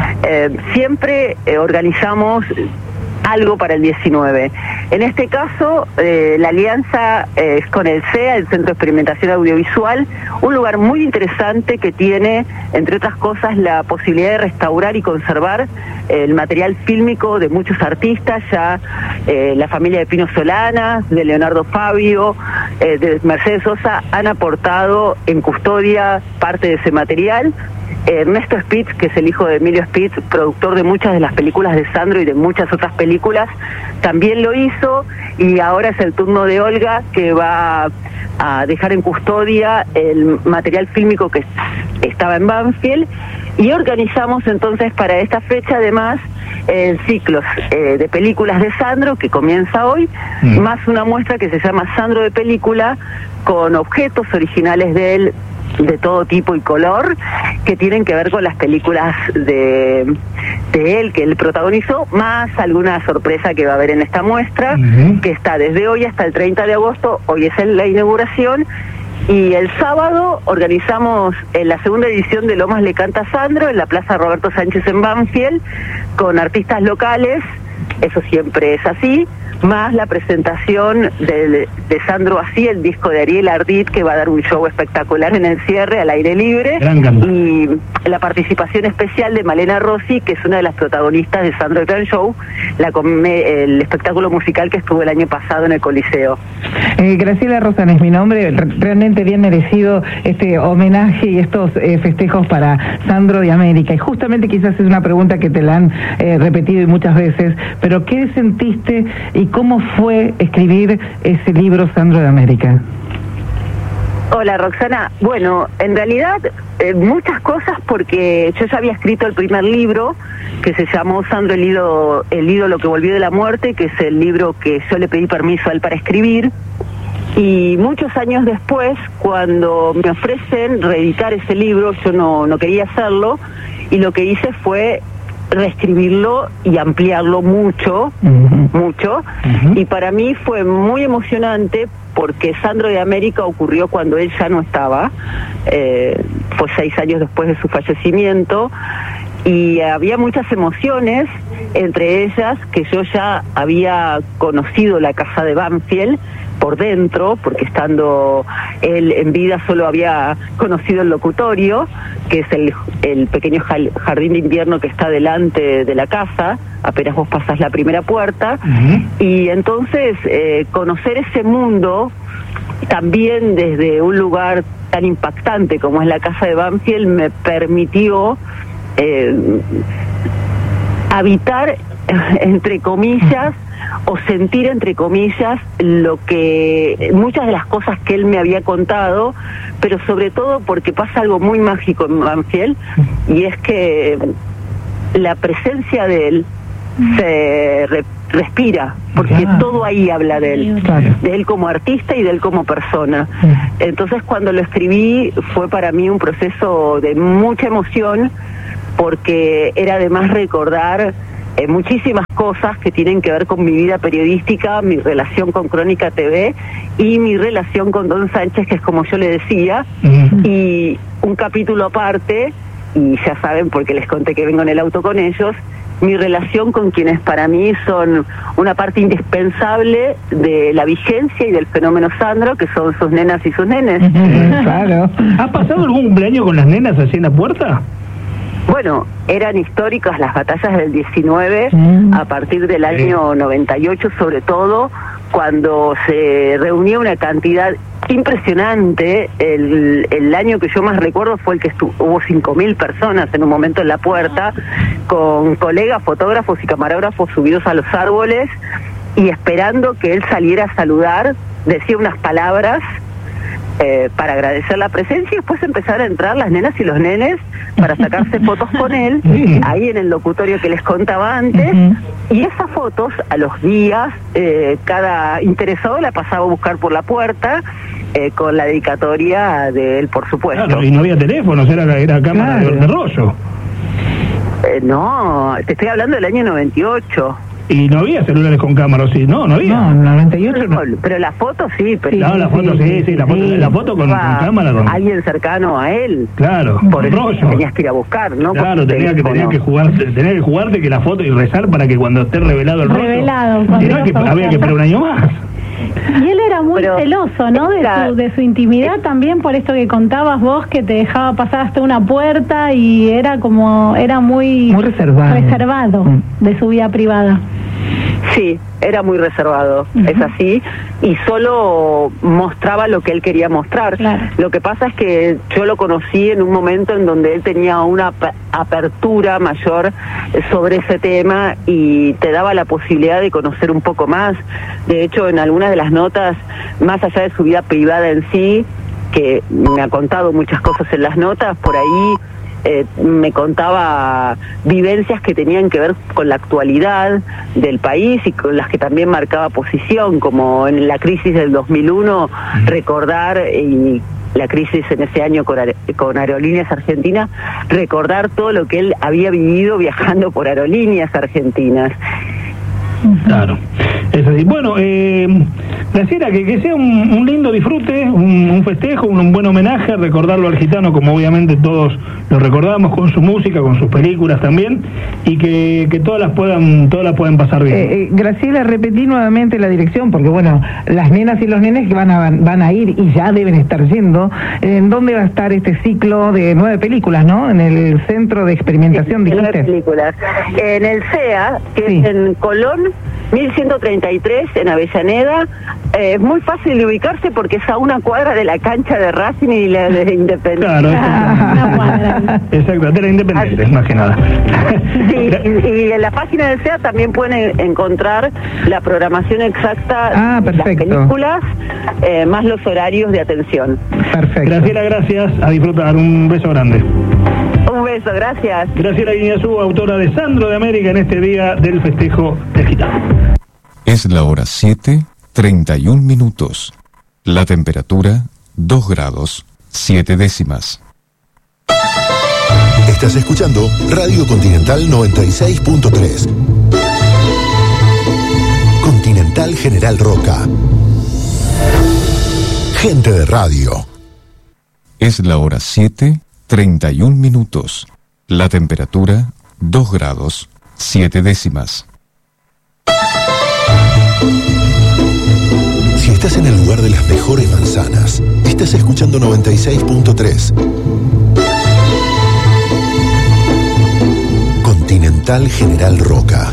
siempre organizamos algo para el 19. En este caso, la alianza es con el CEA, el Centro de Experimentación Audiovisual, un lugar muy interesante que tiene, entre otras cosas, la posibilidad de restaurar y conservar el material fílmico de muchos artistas, ya la familia de Pino Solanas, de Leonardo Fabio, de Mercedes Sosa, han aportado en custodia parte de ese material. Ernesto Spitz, que es el hijo de Emilio Spitz, productor de muchas de las películas de Sandro y de muchas otras películas, también lo hizo, y ahora es el turno de Olga, que va a dejar en custodia el material fílmico que estaba en Banfield, y organizamos entonces para esta fecha además ciclos de películas de Sandro, que comienza hoy, más una muestra que se llama Sandro de Película, con objetos originales de él, de todo tipo y color, que tienen que ver con las películas de él, que él protagonizó, más alguna sorpresa que va a haber en esta muestra, que está desde hoy hasta el 30 de agosto, hoy es la inauguración, y el sábado organizamos la segunda edición de Lomas le canta Sandro, en la Plaza Roberto Sánchez en Banfield, con artistas locales, eso siempre es así, más la presentación de Sandro Así, el disco de Ariel Ardit, que va a dar un show espectacular en el cierre, al aire libre, y la participación especial de Malena Rossi, que es una de las protagonistas de Sandro el Gran Show, el espectáculo musical que estuvo el año pasado en el Coliseo. Graciela Rosán es mi nombre, realmente bien merecido este homenaje y estos festejos para Sandro de América, y justamente quizás es una pregunta que te la han repetido y muchas veces, pero ¿qué sentiste y cómo fue escribir ese libro Sandro de América? Hola Roxana, bueno, en realidad muchas cosas, porque yo ya había escrito el primer libro que se llamó Sandro el ídolo que volvió de la muerte, que es el libro que yo le pedí permiso a él para escribir, y muchos años después, cuando me ofrecen reeditar ese libro, yo no quería hacerlo, y lo que hice fue reescribirlo y ampliarlo mucho, y para mí fue muy emocionante, porque Sandro de América ocurrió cuando él ya no estaba, fue 6 años después de su fallecimiento, y había muchas emociones entre ellas que yo ya había conocido la casa de Banfield por dentro, porque estando él en vida solo había conocido el locutorio, que es el pequeño jardín de invierno que está delante de la casa, apenas vos pasás la primera puerta, y entonces conocer ese mundo también desde un lugar tan impactante como es la casa de Banfield me permitió habitar, entre comillas, o sentir, entre comillas, lo que muchas de las cosas que él me había contado, pero sobre todo porque pasa algo muy mágico en Banfield, y es que la presencia de él se respira, porque todo ahí habla de él, de él como artista y de él como persona. Entonces cuando lo escribí fue para mí un proceso de mucha emoción, porque era además recordar muchísimas cosas que tienen que ver con mi vida periodística, mi relación con Crónica TV y mi relación con Don Sánchez, que es como yo le decía, y un capítulo aparte, y ya saben porque les conté que vengo en el auto con ellos, mi relación con quienes para mí son una parte indispensable de la vigencia y del fenómeno Sandro, que son sus nenas y sus nenes. Claro. ¿Ha pasado algún cumpleaños con las nenas así en la puerta? Bueno, eran históricas las batallas del 19, a partir del año 98 sobre todo, cuando se reunía una cantidad impresionante. El año que yo más recuerdo fue el que hubo 5.000 personas en un momento en la puerta, con colegas, fotógrafos y camarógrafos subidos a los árboles y esperando que él saliera a saludar, decía unas palabras para agradecer la presencia, y después empezaron a entrar las nenas y los nenes para sacarse fotos con él, ahí en el locutorio que les contaba antes, y esas fotos a los días cada interesado la pasaba a buscar por la puerta, con la dedicatoria de él, por supuesto. Claro, y no había teléfonos, era cámara de rollo. No, te estoy hablando del año 98. Y no había celulares con cámara, ¿sí? No había. No, 98 no. Pero la foto sí. Pero no, la foto sí, la foto con cámara. Con alguien cercano a él. Claro, por eso rollo. Tenías que ir a buscar, ¿no? Claro, tenía que jugarte que la foto y rezar para que cuando esté revelado el rollo. Y no, había que esperar un año más. Y él era muy celoso, ¿no? De su intimidad también, por esto que contabas vos, que te dejaba pasar hasta una puerta y era muy reservado de su vida privada. Sí, era muy reservado, es así, y solo mostraba lo que él quería mostrar. Lo que pasa es que yo lo conocí en un momento en donde él tenía una apertura mayor sobre ese tema y te daba la posibilidad de conocer un poco más. De hecho, en algunas de las notas, más allá de su vida privada en sí, que me ha contado muchas cosas en las notas, por ahí me contaba vivencias que tenían que ver con la actualidad del país y con las que también marcaba posición, como en la crisis del 2001, recordar, y la crisis en ese año con Aerolíneas Argentinas, recordar todo lo que él había vivido viajando por Aerolíneas Argentinas. Claro, es así. Bueno, Graciela, que sea un lindo disfrute, un festejo, un buen homenaje, recordarlo al gitano como obviamente todos lo recordamos, con su música, con sus películas también, y que todas las puedan pasar bien. Graciela, repetí nuevamente la dirección, porque bueno, las nenas y los nenes que van a ir y ya deben estar yendo. ¿En dónde va a estar este ciclo de 9 películas, no? En el Centro de Experimentación, dijiste. 9 películas. En el CEA, que es en Colón, 1133, en Avellaneda. Es muy fácil de ubicarse porque es a una cuadra de la cancha de Racing y la de Independiente. Claro, exacto, de la Independiente, más que nada. Sí, y en la página del CEA también pueden encontrar la programación exacta de las películas, más los horarios de atención. Perfecto. Graciela, gracias, a disfrutar, un beso grande. Un beso, gracias. Graciela Guiñazú, autora de Sandro de América, en este día del festejo del gitano. Es la hora 7:31 minutos. La temperatura 2 grados 7 décimas. Estás escuchando Radio Continental 96.3. Continental General Roca. Gente de radio. Es la hora 7:31 minutos. La temperatura 2 grados 7 décimas. Si estás en el lugar de las mejores manzanas, estás escuchando 96.3. Continental General Roca.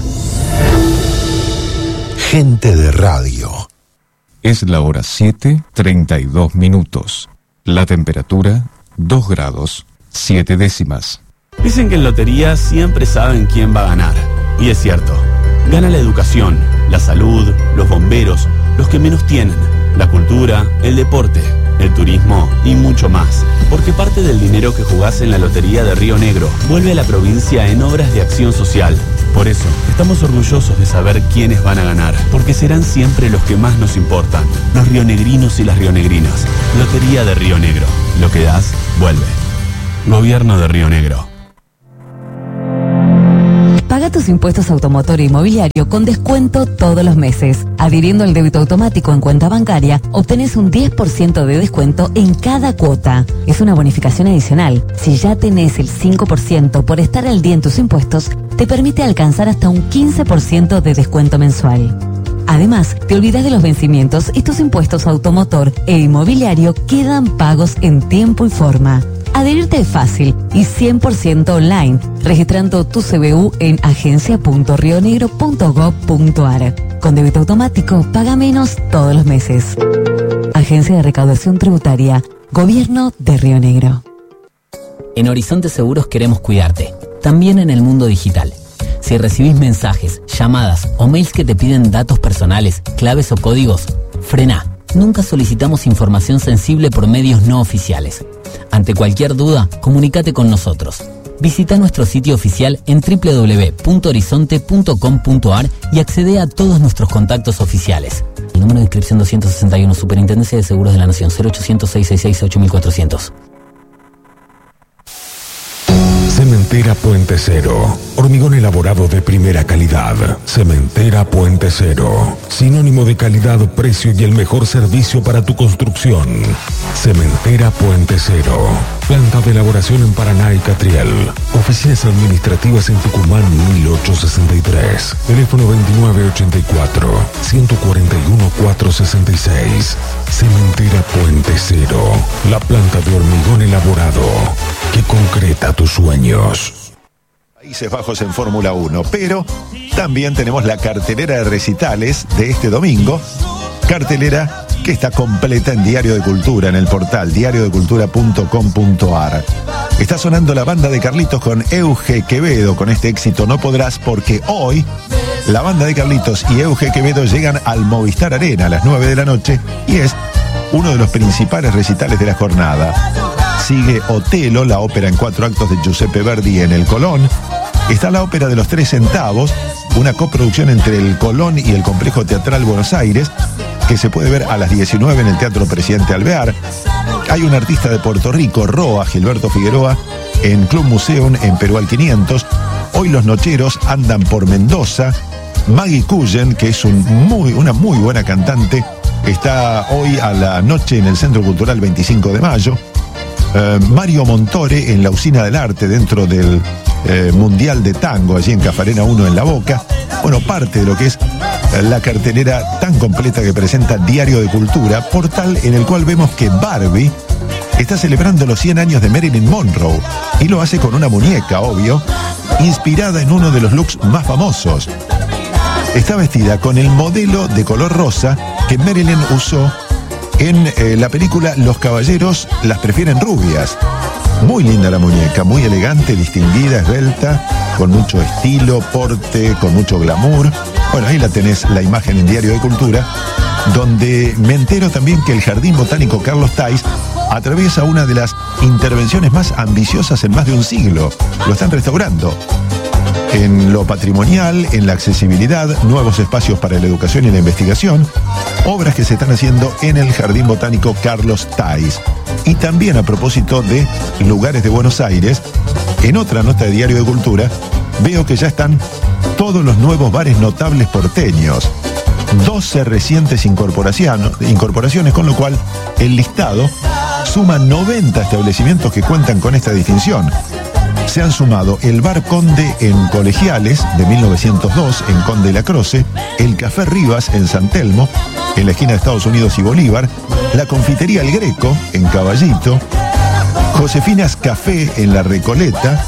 Gente de radio. Es la hora 7:32 minutos. La temperatura 2 grados 7 décimas. Dicen que en lotería siempre saben quién va a ganar. Y es cierto. Gana la educación, la salud, los bomberos, los que menos tienen, la cultura, el deporte, el turismo y mucho más. Porque parte del dinero que jugás en la Lotería de Río Negro vuelve a la provincia en obras de acción social. Por eso, estamos orgullosos de saber quiénes van a ganar, porque serán siempre los que más nos importan, los rionegrinos y las rionegrinas. Lotería de Río Negro. Lo que das, vuelve. Gobierno de Río Negro. Paga tus impuestos automotor e inmobiliario con descuento todos los meses. Adhiriendo al débito automático en cuenta bancaria, obtenés un 10% de descuento en cada cuota. Es una bonificación adicional. Si ya tenés el 5% por estar al día en tus impuestos, te permite alcanzar hasta un 15% de descuento mensual. Además, te olvidas de los vencimientos y tus impuestos automotor e inmobiliario quedan pagos en tiempo y forma. Adherirte es fácil y 100% online, registrando tu CBU en agencia.rionegro.gov.ar. Con débito automático, paga menos todos los meses. Agencia de Recaudación Tributaria, Gobierno de Río Negro. En Horizonte Seguros queremos cuidarte, también en el mundo digital. Si recibís mensajes, llamadas o mails que te piden datos personales, claves o códigos, frená. Nunca solicitamos información sensible por medios no oficiales. Ante cualquier duda, comunícate con nosotros. Visita nuestro sitio oficial en www.horizonte.com.ar y accede a todos nuestros contactos oficiales. El número de inscripción 261, Superintendencia de Seguros de la Nación, 0800-666-8400. Cementera Puente Cero. Hormigón elaborado de primera calidad. Cementera Puente Cero. Sinónimo de calidad, precio y el mejor servicio para tu construcción. Cementera Puente Cero. Planta de elaboración en Paraná y Catriel. Oficinas administrativas en Tucumán 1863. Teléfono 2984-141-466. Cementera Puente Cero. La planta de hormigón elaborado que concreta tus sueños. Países Bajos en Fórmula 1, pero también tenemos la cartelera de recitales de este domingo, cartelera que está completa en Diario de Cultura, en el portal diariodecultura.com.ar. Está sonando la banda de Carlitos con Euge Quevedo, con este éxito No Podrás, porque hoy la banda de Carlitos y Euge Quevedo llegan al Movistar Arena a las 9 de la noche y es uno de los principales recitales de la jornada. Sigue Otelo, la ópera en 4 actos de Giuseppe Verdi en el Colón. Está la ópera de los 3 centavos, una coproducción entre el Colón y el Complejo Teatral Buenos Aires, que se puede ver a las 19 en el Teatro Presidente Alvear. Hay un artista de Puerto Rico, Roa, Gilberto Figueroa, en Club Museum en Perú al 500. Hoy los nocheros andan por Mendoza. Maggie Cullen, que es una muy buena cantante, está hoy a la noche en el Centro Cultural 25 de Mayo. Mario Montore en la Usina del Arte dentro del Mundial de Tango, allí en Cafarena 1 en La Boca. Bueno, parte de lo que es la cartelera tan completa que presenta Diario de Cultura, portal en el cual vemos que Barbie está celebrando los 100 años de Marilyn Monroe y lo hace con una muñeca, obvio, inspirada en uno de los looks más famosos. Está vestida con el modelo de color rosa que Marilyn usó en la película Los Caballeros las prefieren rubias. Muy linda la muñeca, muy elegante, distinguida, esbelta, con mucho estilo, porte, con mucho glamour. Bueno, ahí la tenés, la imagen en Diario de Cultura, donde me entero también que el Jardín Botánico Carlos Tais atraviesa una de las intervenciones más ambiciosas en más de un siglo. Lo están restaurando. En lo patrimonial, en la accesibilidad, nuevos espacios para la educación y la investigación, obras que se están haciendo en el Jardín Botánico Carlos Tais. Y también a propósito de lugares de Buenos Aires, en otra nota de Diario de Cultura, veo que ya están todos los nuevos bares notables porteños. 12 recientes incorporaciones, con lo cual el listado suma 90 establecimientos que cuentan con esta distinción. se han sumado el Bar Conde en Colegiales, de 1902, en Conde de la Croce, el Café Rivas en San Telmo, en la esquina de Estados Unidos y Bolívar, la Confitería El Greco en Caballito, Josefinas Café en La Recoleta,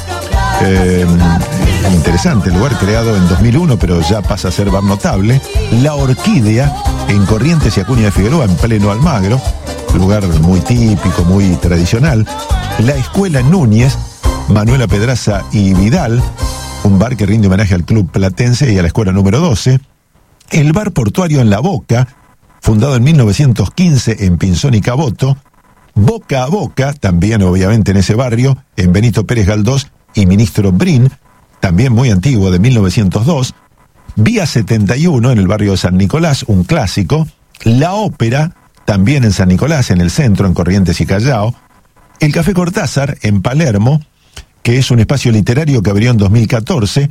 interesante lugar, creado en 2001, pero ya pasa a ser bar notable, La Orquídea en Corrientes y Acuña de Figueroa, en pleno Almagro, lugar muy típico, muy tradicional, la Escuela Núñez, Manuela Pedraza y Vidal, un bar que rinde homenaje al Club Platense y a la Escuela número 12, el Bar Portuario en La Boca, fundado en 1915 en Pinzón y Caboto, Boca a Boca, también obviamente en ese barrio, en Benito Pérez Galdós y Ministro Brin, también muy antiguo, de 1902, Vía 71 en el barrio de San Nicolás, un clásico, La Ópera, también en San Nicolás, en el centro, en Corrientes y Callao, el Café Cortázar en Palermo, que es un espacio literario que abrió en 2014,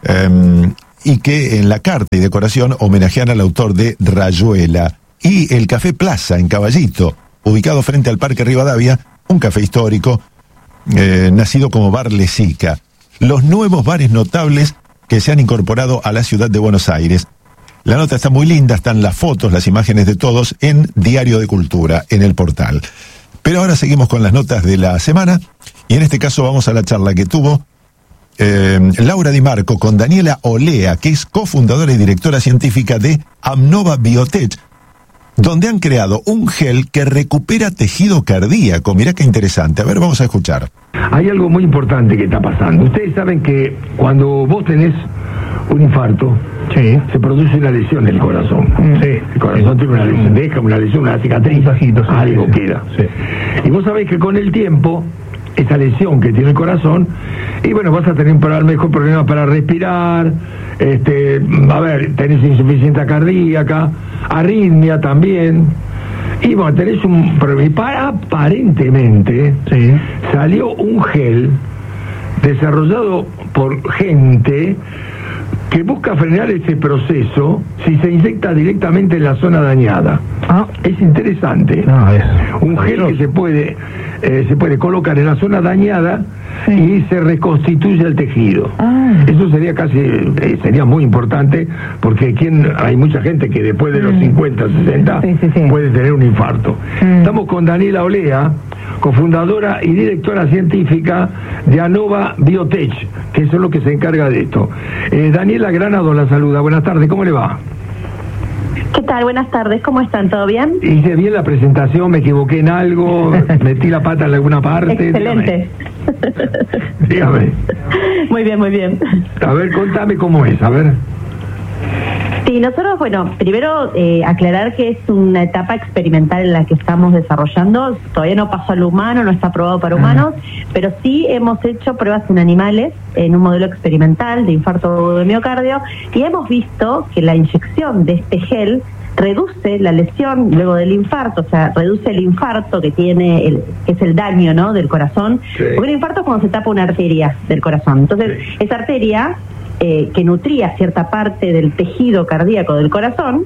y que en la carta y decoración homenajean al autor de Rayuela, y el Café Plaza en Caballito, ubicado frente al Parque Rivadavia, un café histórico, nacido como Bar Lesica. Los nuevos bares notables que se han incorporado a la ciudad de Buenos Aires. La nota está muy linda, están las fotos, las imágenes de todos en Diario de Cultura, en el portal. Pero ahora seguimos con las notas de la semana, y en este caso vamos a la charla que tuvo Laura Di Marco con Daniela Olea, que es cofundadora y directora científica de Amnova Biotech, donde han creado un gel que recupera tejido cardíaco. Mirá qué interesante. A ver, vamos a escuchar. Hay algo muy importante que está pasando. Ustedes saben que cuando vos tenés un infarto, se produce una lesión del corazón. El corazón tiene una lesión, deja una lesión, una cicatriz, algo queda. Y vos sabés que con el tiempo, esa lesión que tiene el corazón, y bueno, vas a tener un mejor problema para respirar, a ver, tenés insuficiencia cardíaca, arritmia también, y bueno, tenés un problema. Y aparentemente salió un gel desarrollado por gente que busca frenar ese proceso si se inyecta directamente en la zona dañada. Es interesante. Un gel que se puede colocar en la zona dañada y se reconstituye el tejido. Eso sería sería muy importante, porque hay mucha gente que después de los 50, 60 puede tener un infarto. Estamos con Daniela Olea, cofundadora y directora científica de Amnova Biotech, que eso es lo que se encarga de esto. Daniela Granado la saluda. Buenas tardes, ¿cómo le va? ¿Qué tal? Buenas tardes, ¿cómo están? ¿Todo bien? Hice bien la presentación, me equivoqué en algo, metí la pata en alguna parte. Excelente. Dígame. Muy bien, muy bien. A ver, contame cómo es, a ver. Sí, nosotros, bueno, primero aclarar que es una etapa experimental en la que estamos desarrollando. Todavía no pasó al humano, no está aprobado para humanos, pero sí hemos hecho pruebas en animales en un modelo experimental de infarto de miocardio, y hemos visto que la inyección de este gel reduce la lesión luego del infarto, o sea, reduce el infarto que tiene, que es el daño, ¿no?, del corazón. Porque el infarto es cuando se tapa una arteria del corazón. Entonces, esa arteria que nutría cierta parte del tejido cardíaco del corazón,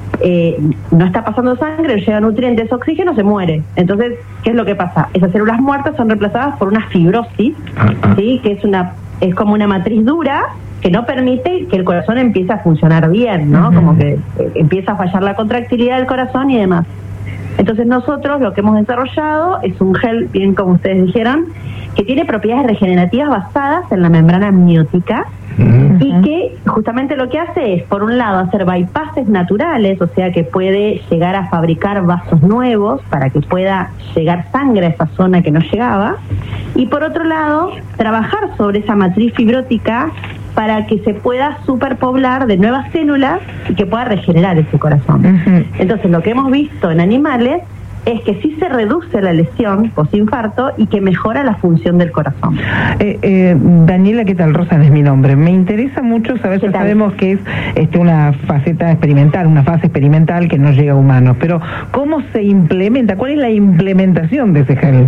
no está pasando sangre, no llega nutrientes, oxígeno, se muere. Entonces, ¿qué es lo que pasa? Esas células muertas son reemplazadas por una fibrosis, ¿sí?, que es como una matriz dura que no permite que el corazón empiece a funcionar bien, ¿no? Como que empieza a fallar la contractilidad del corazón y demás. Entonces nosotros lo que hemos desarrollado es un gel, bien como ustedes dijeron, que tiene propiedades regenerativas basadas en la membrana amniótica, y que justamente lo que hace es, por un lado, hacer bypasses naturales, o sea que puede llegar a fabricar vasos nuevos para que pueda llegar sangre a esa zona que no llegaba, y por otro lado, trabajar sobre esa matriz fibrótica para que se pueda superpoblar de nuevas células y que pueda regenerar ese corazón. Entonces, lo que hemos visto en animales es que sí se reduce la lesión postinfarto y que mejora la función del corazón. Daniela, ¿qué tal? Rosana es mi nombre. Me interesa mucho saber, sabemos que es una faceta experimental, una fase experimental que no llega a humanos, pero ¿cómo se implementa? ¿Cuál es la implementación de ese gel?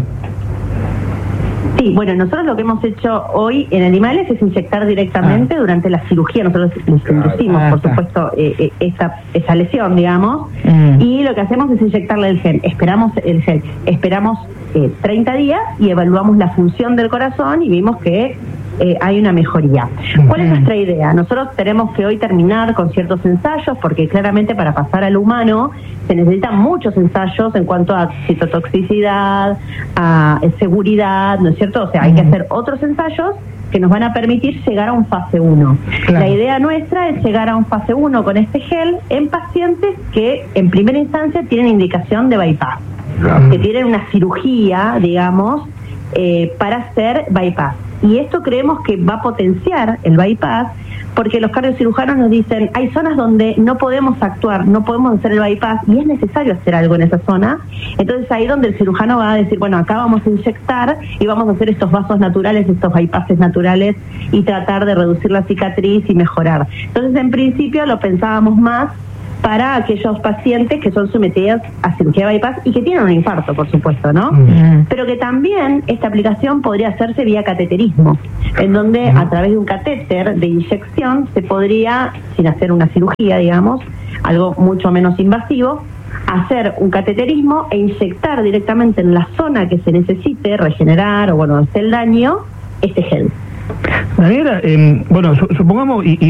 Sí, bueno, nosotros lo que hemos hecho hoy en animales es inyectar directamente durante la cirugía. Nosotros les inducimos, por supuesto, esa lesión, digamos, y lo que hacemos es inyectarle el gel. Esperamos 30 días y evaluamos la función del corazón y vimos que hay una mejoría. ¿Cuál es nuestra idea? Nosotros tenemos que hoy terminar con ciertos ensayos, porque claramente para pasar al humano se necesitan muchos ensayos en cuanto a citotoxicidad, a seguridad, ¿no es cierto? O sea, hay que hacer otros ensayos que nos van a permitir llegar a un fase 1. Claro. La idea nuestra es llegar a un fase 1 con este gel en pacientes que en primera instancia tienen indicación de bypass, que tienen una cirugía, digamos, para hacer bypass. Y esto creemos que va a potenciar el bypass, porque los cardiocirujanos nos dicen, hay zonas donde no podemos actuar, no podemos hacer el bypass y es necesario hacer algo en esa zona. Entonces ahí donde el cirujano va a decir, bueno, acá vamos a inyectar y vamos a hacer estos vasos naturales, estos bypasses naturales y tratar de reducir la cicatriz y mejorar. Entonces en principio lo pensábamos más para aquellos pacientes que son sometidos a cirugía de bypass y que tienen un infarto, por supuesto, ¿no? Pero que también esta aplicación podría hacerse vía cateterismo, en donde a través de un catéter de inyección se podría, sin hacer una cirugía, digamos, algo mucho menos invasivo, hacer un cateterismo e inyectar directamente en la zona que se necesite regenerar o, bueno, hacer el daño, este gel. Daniela, bueno, supongamos, y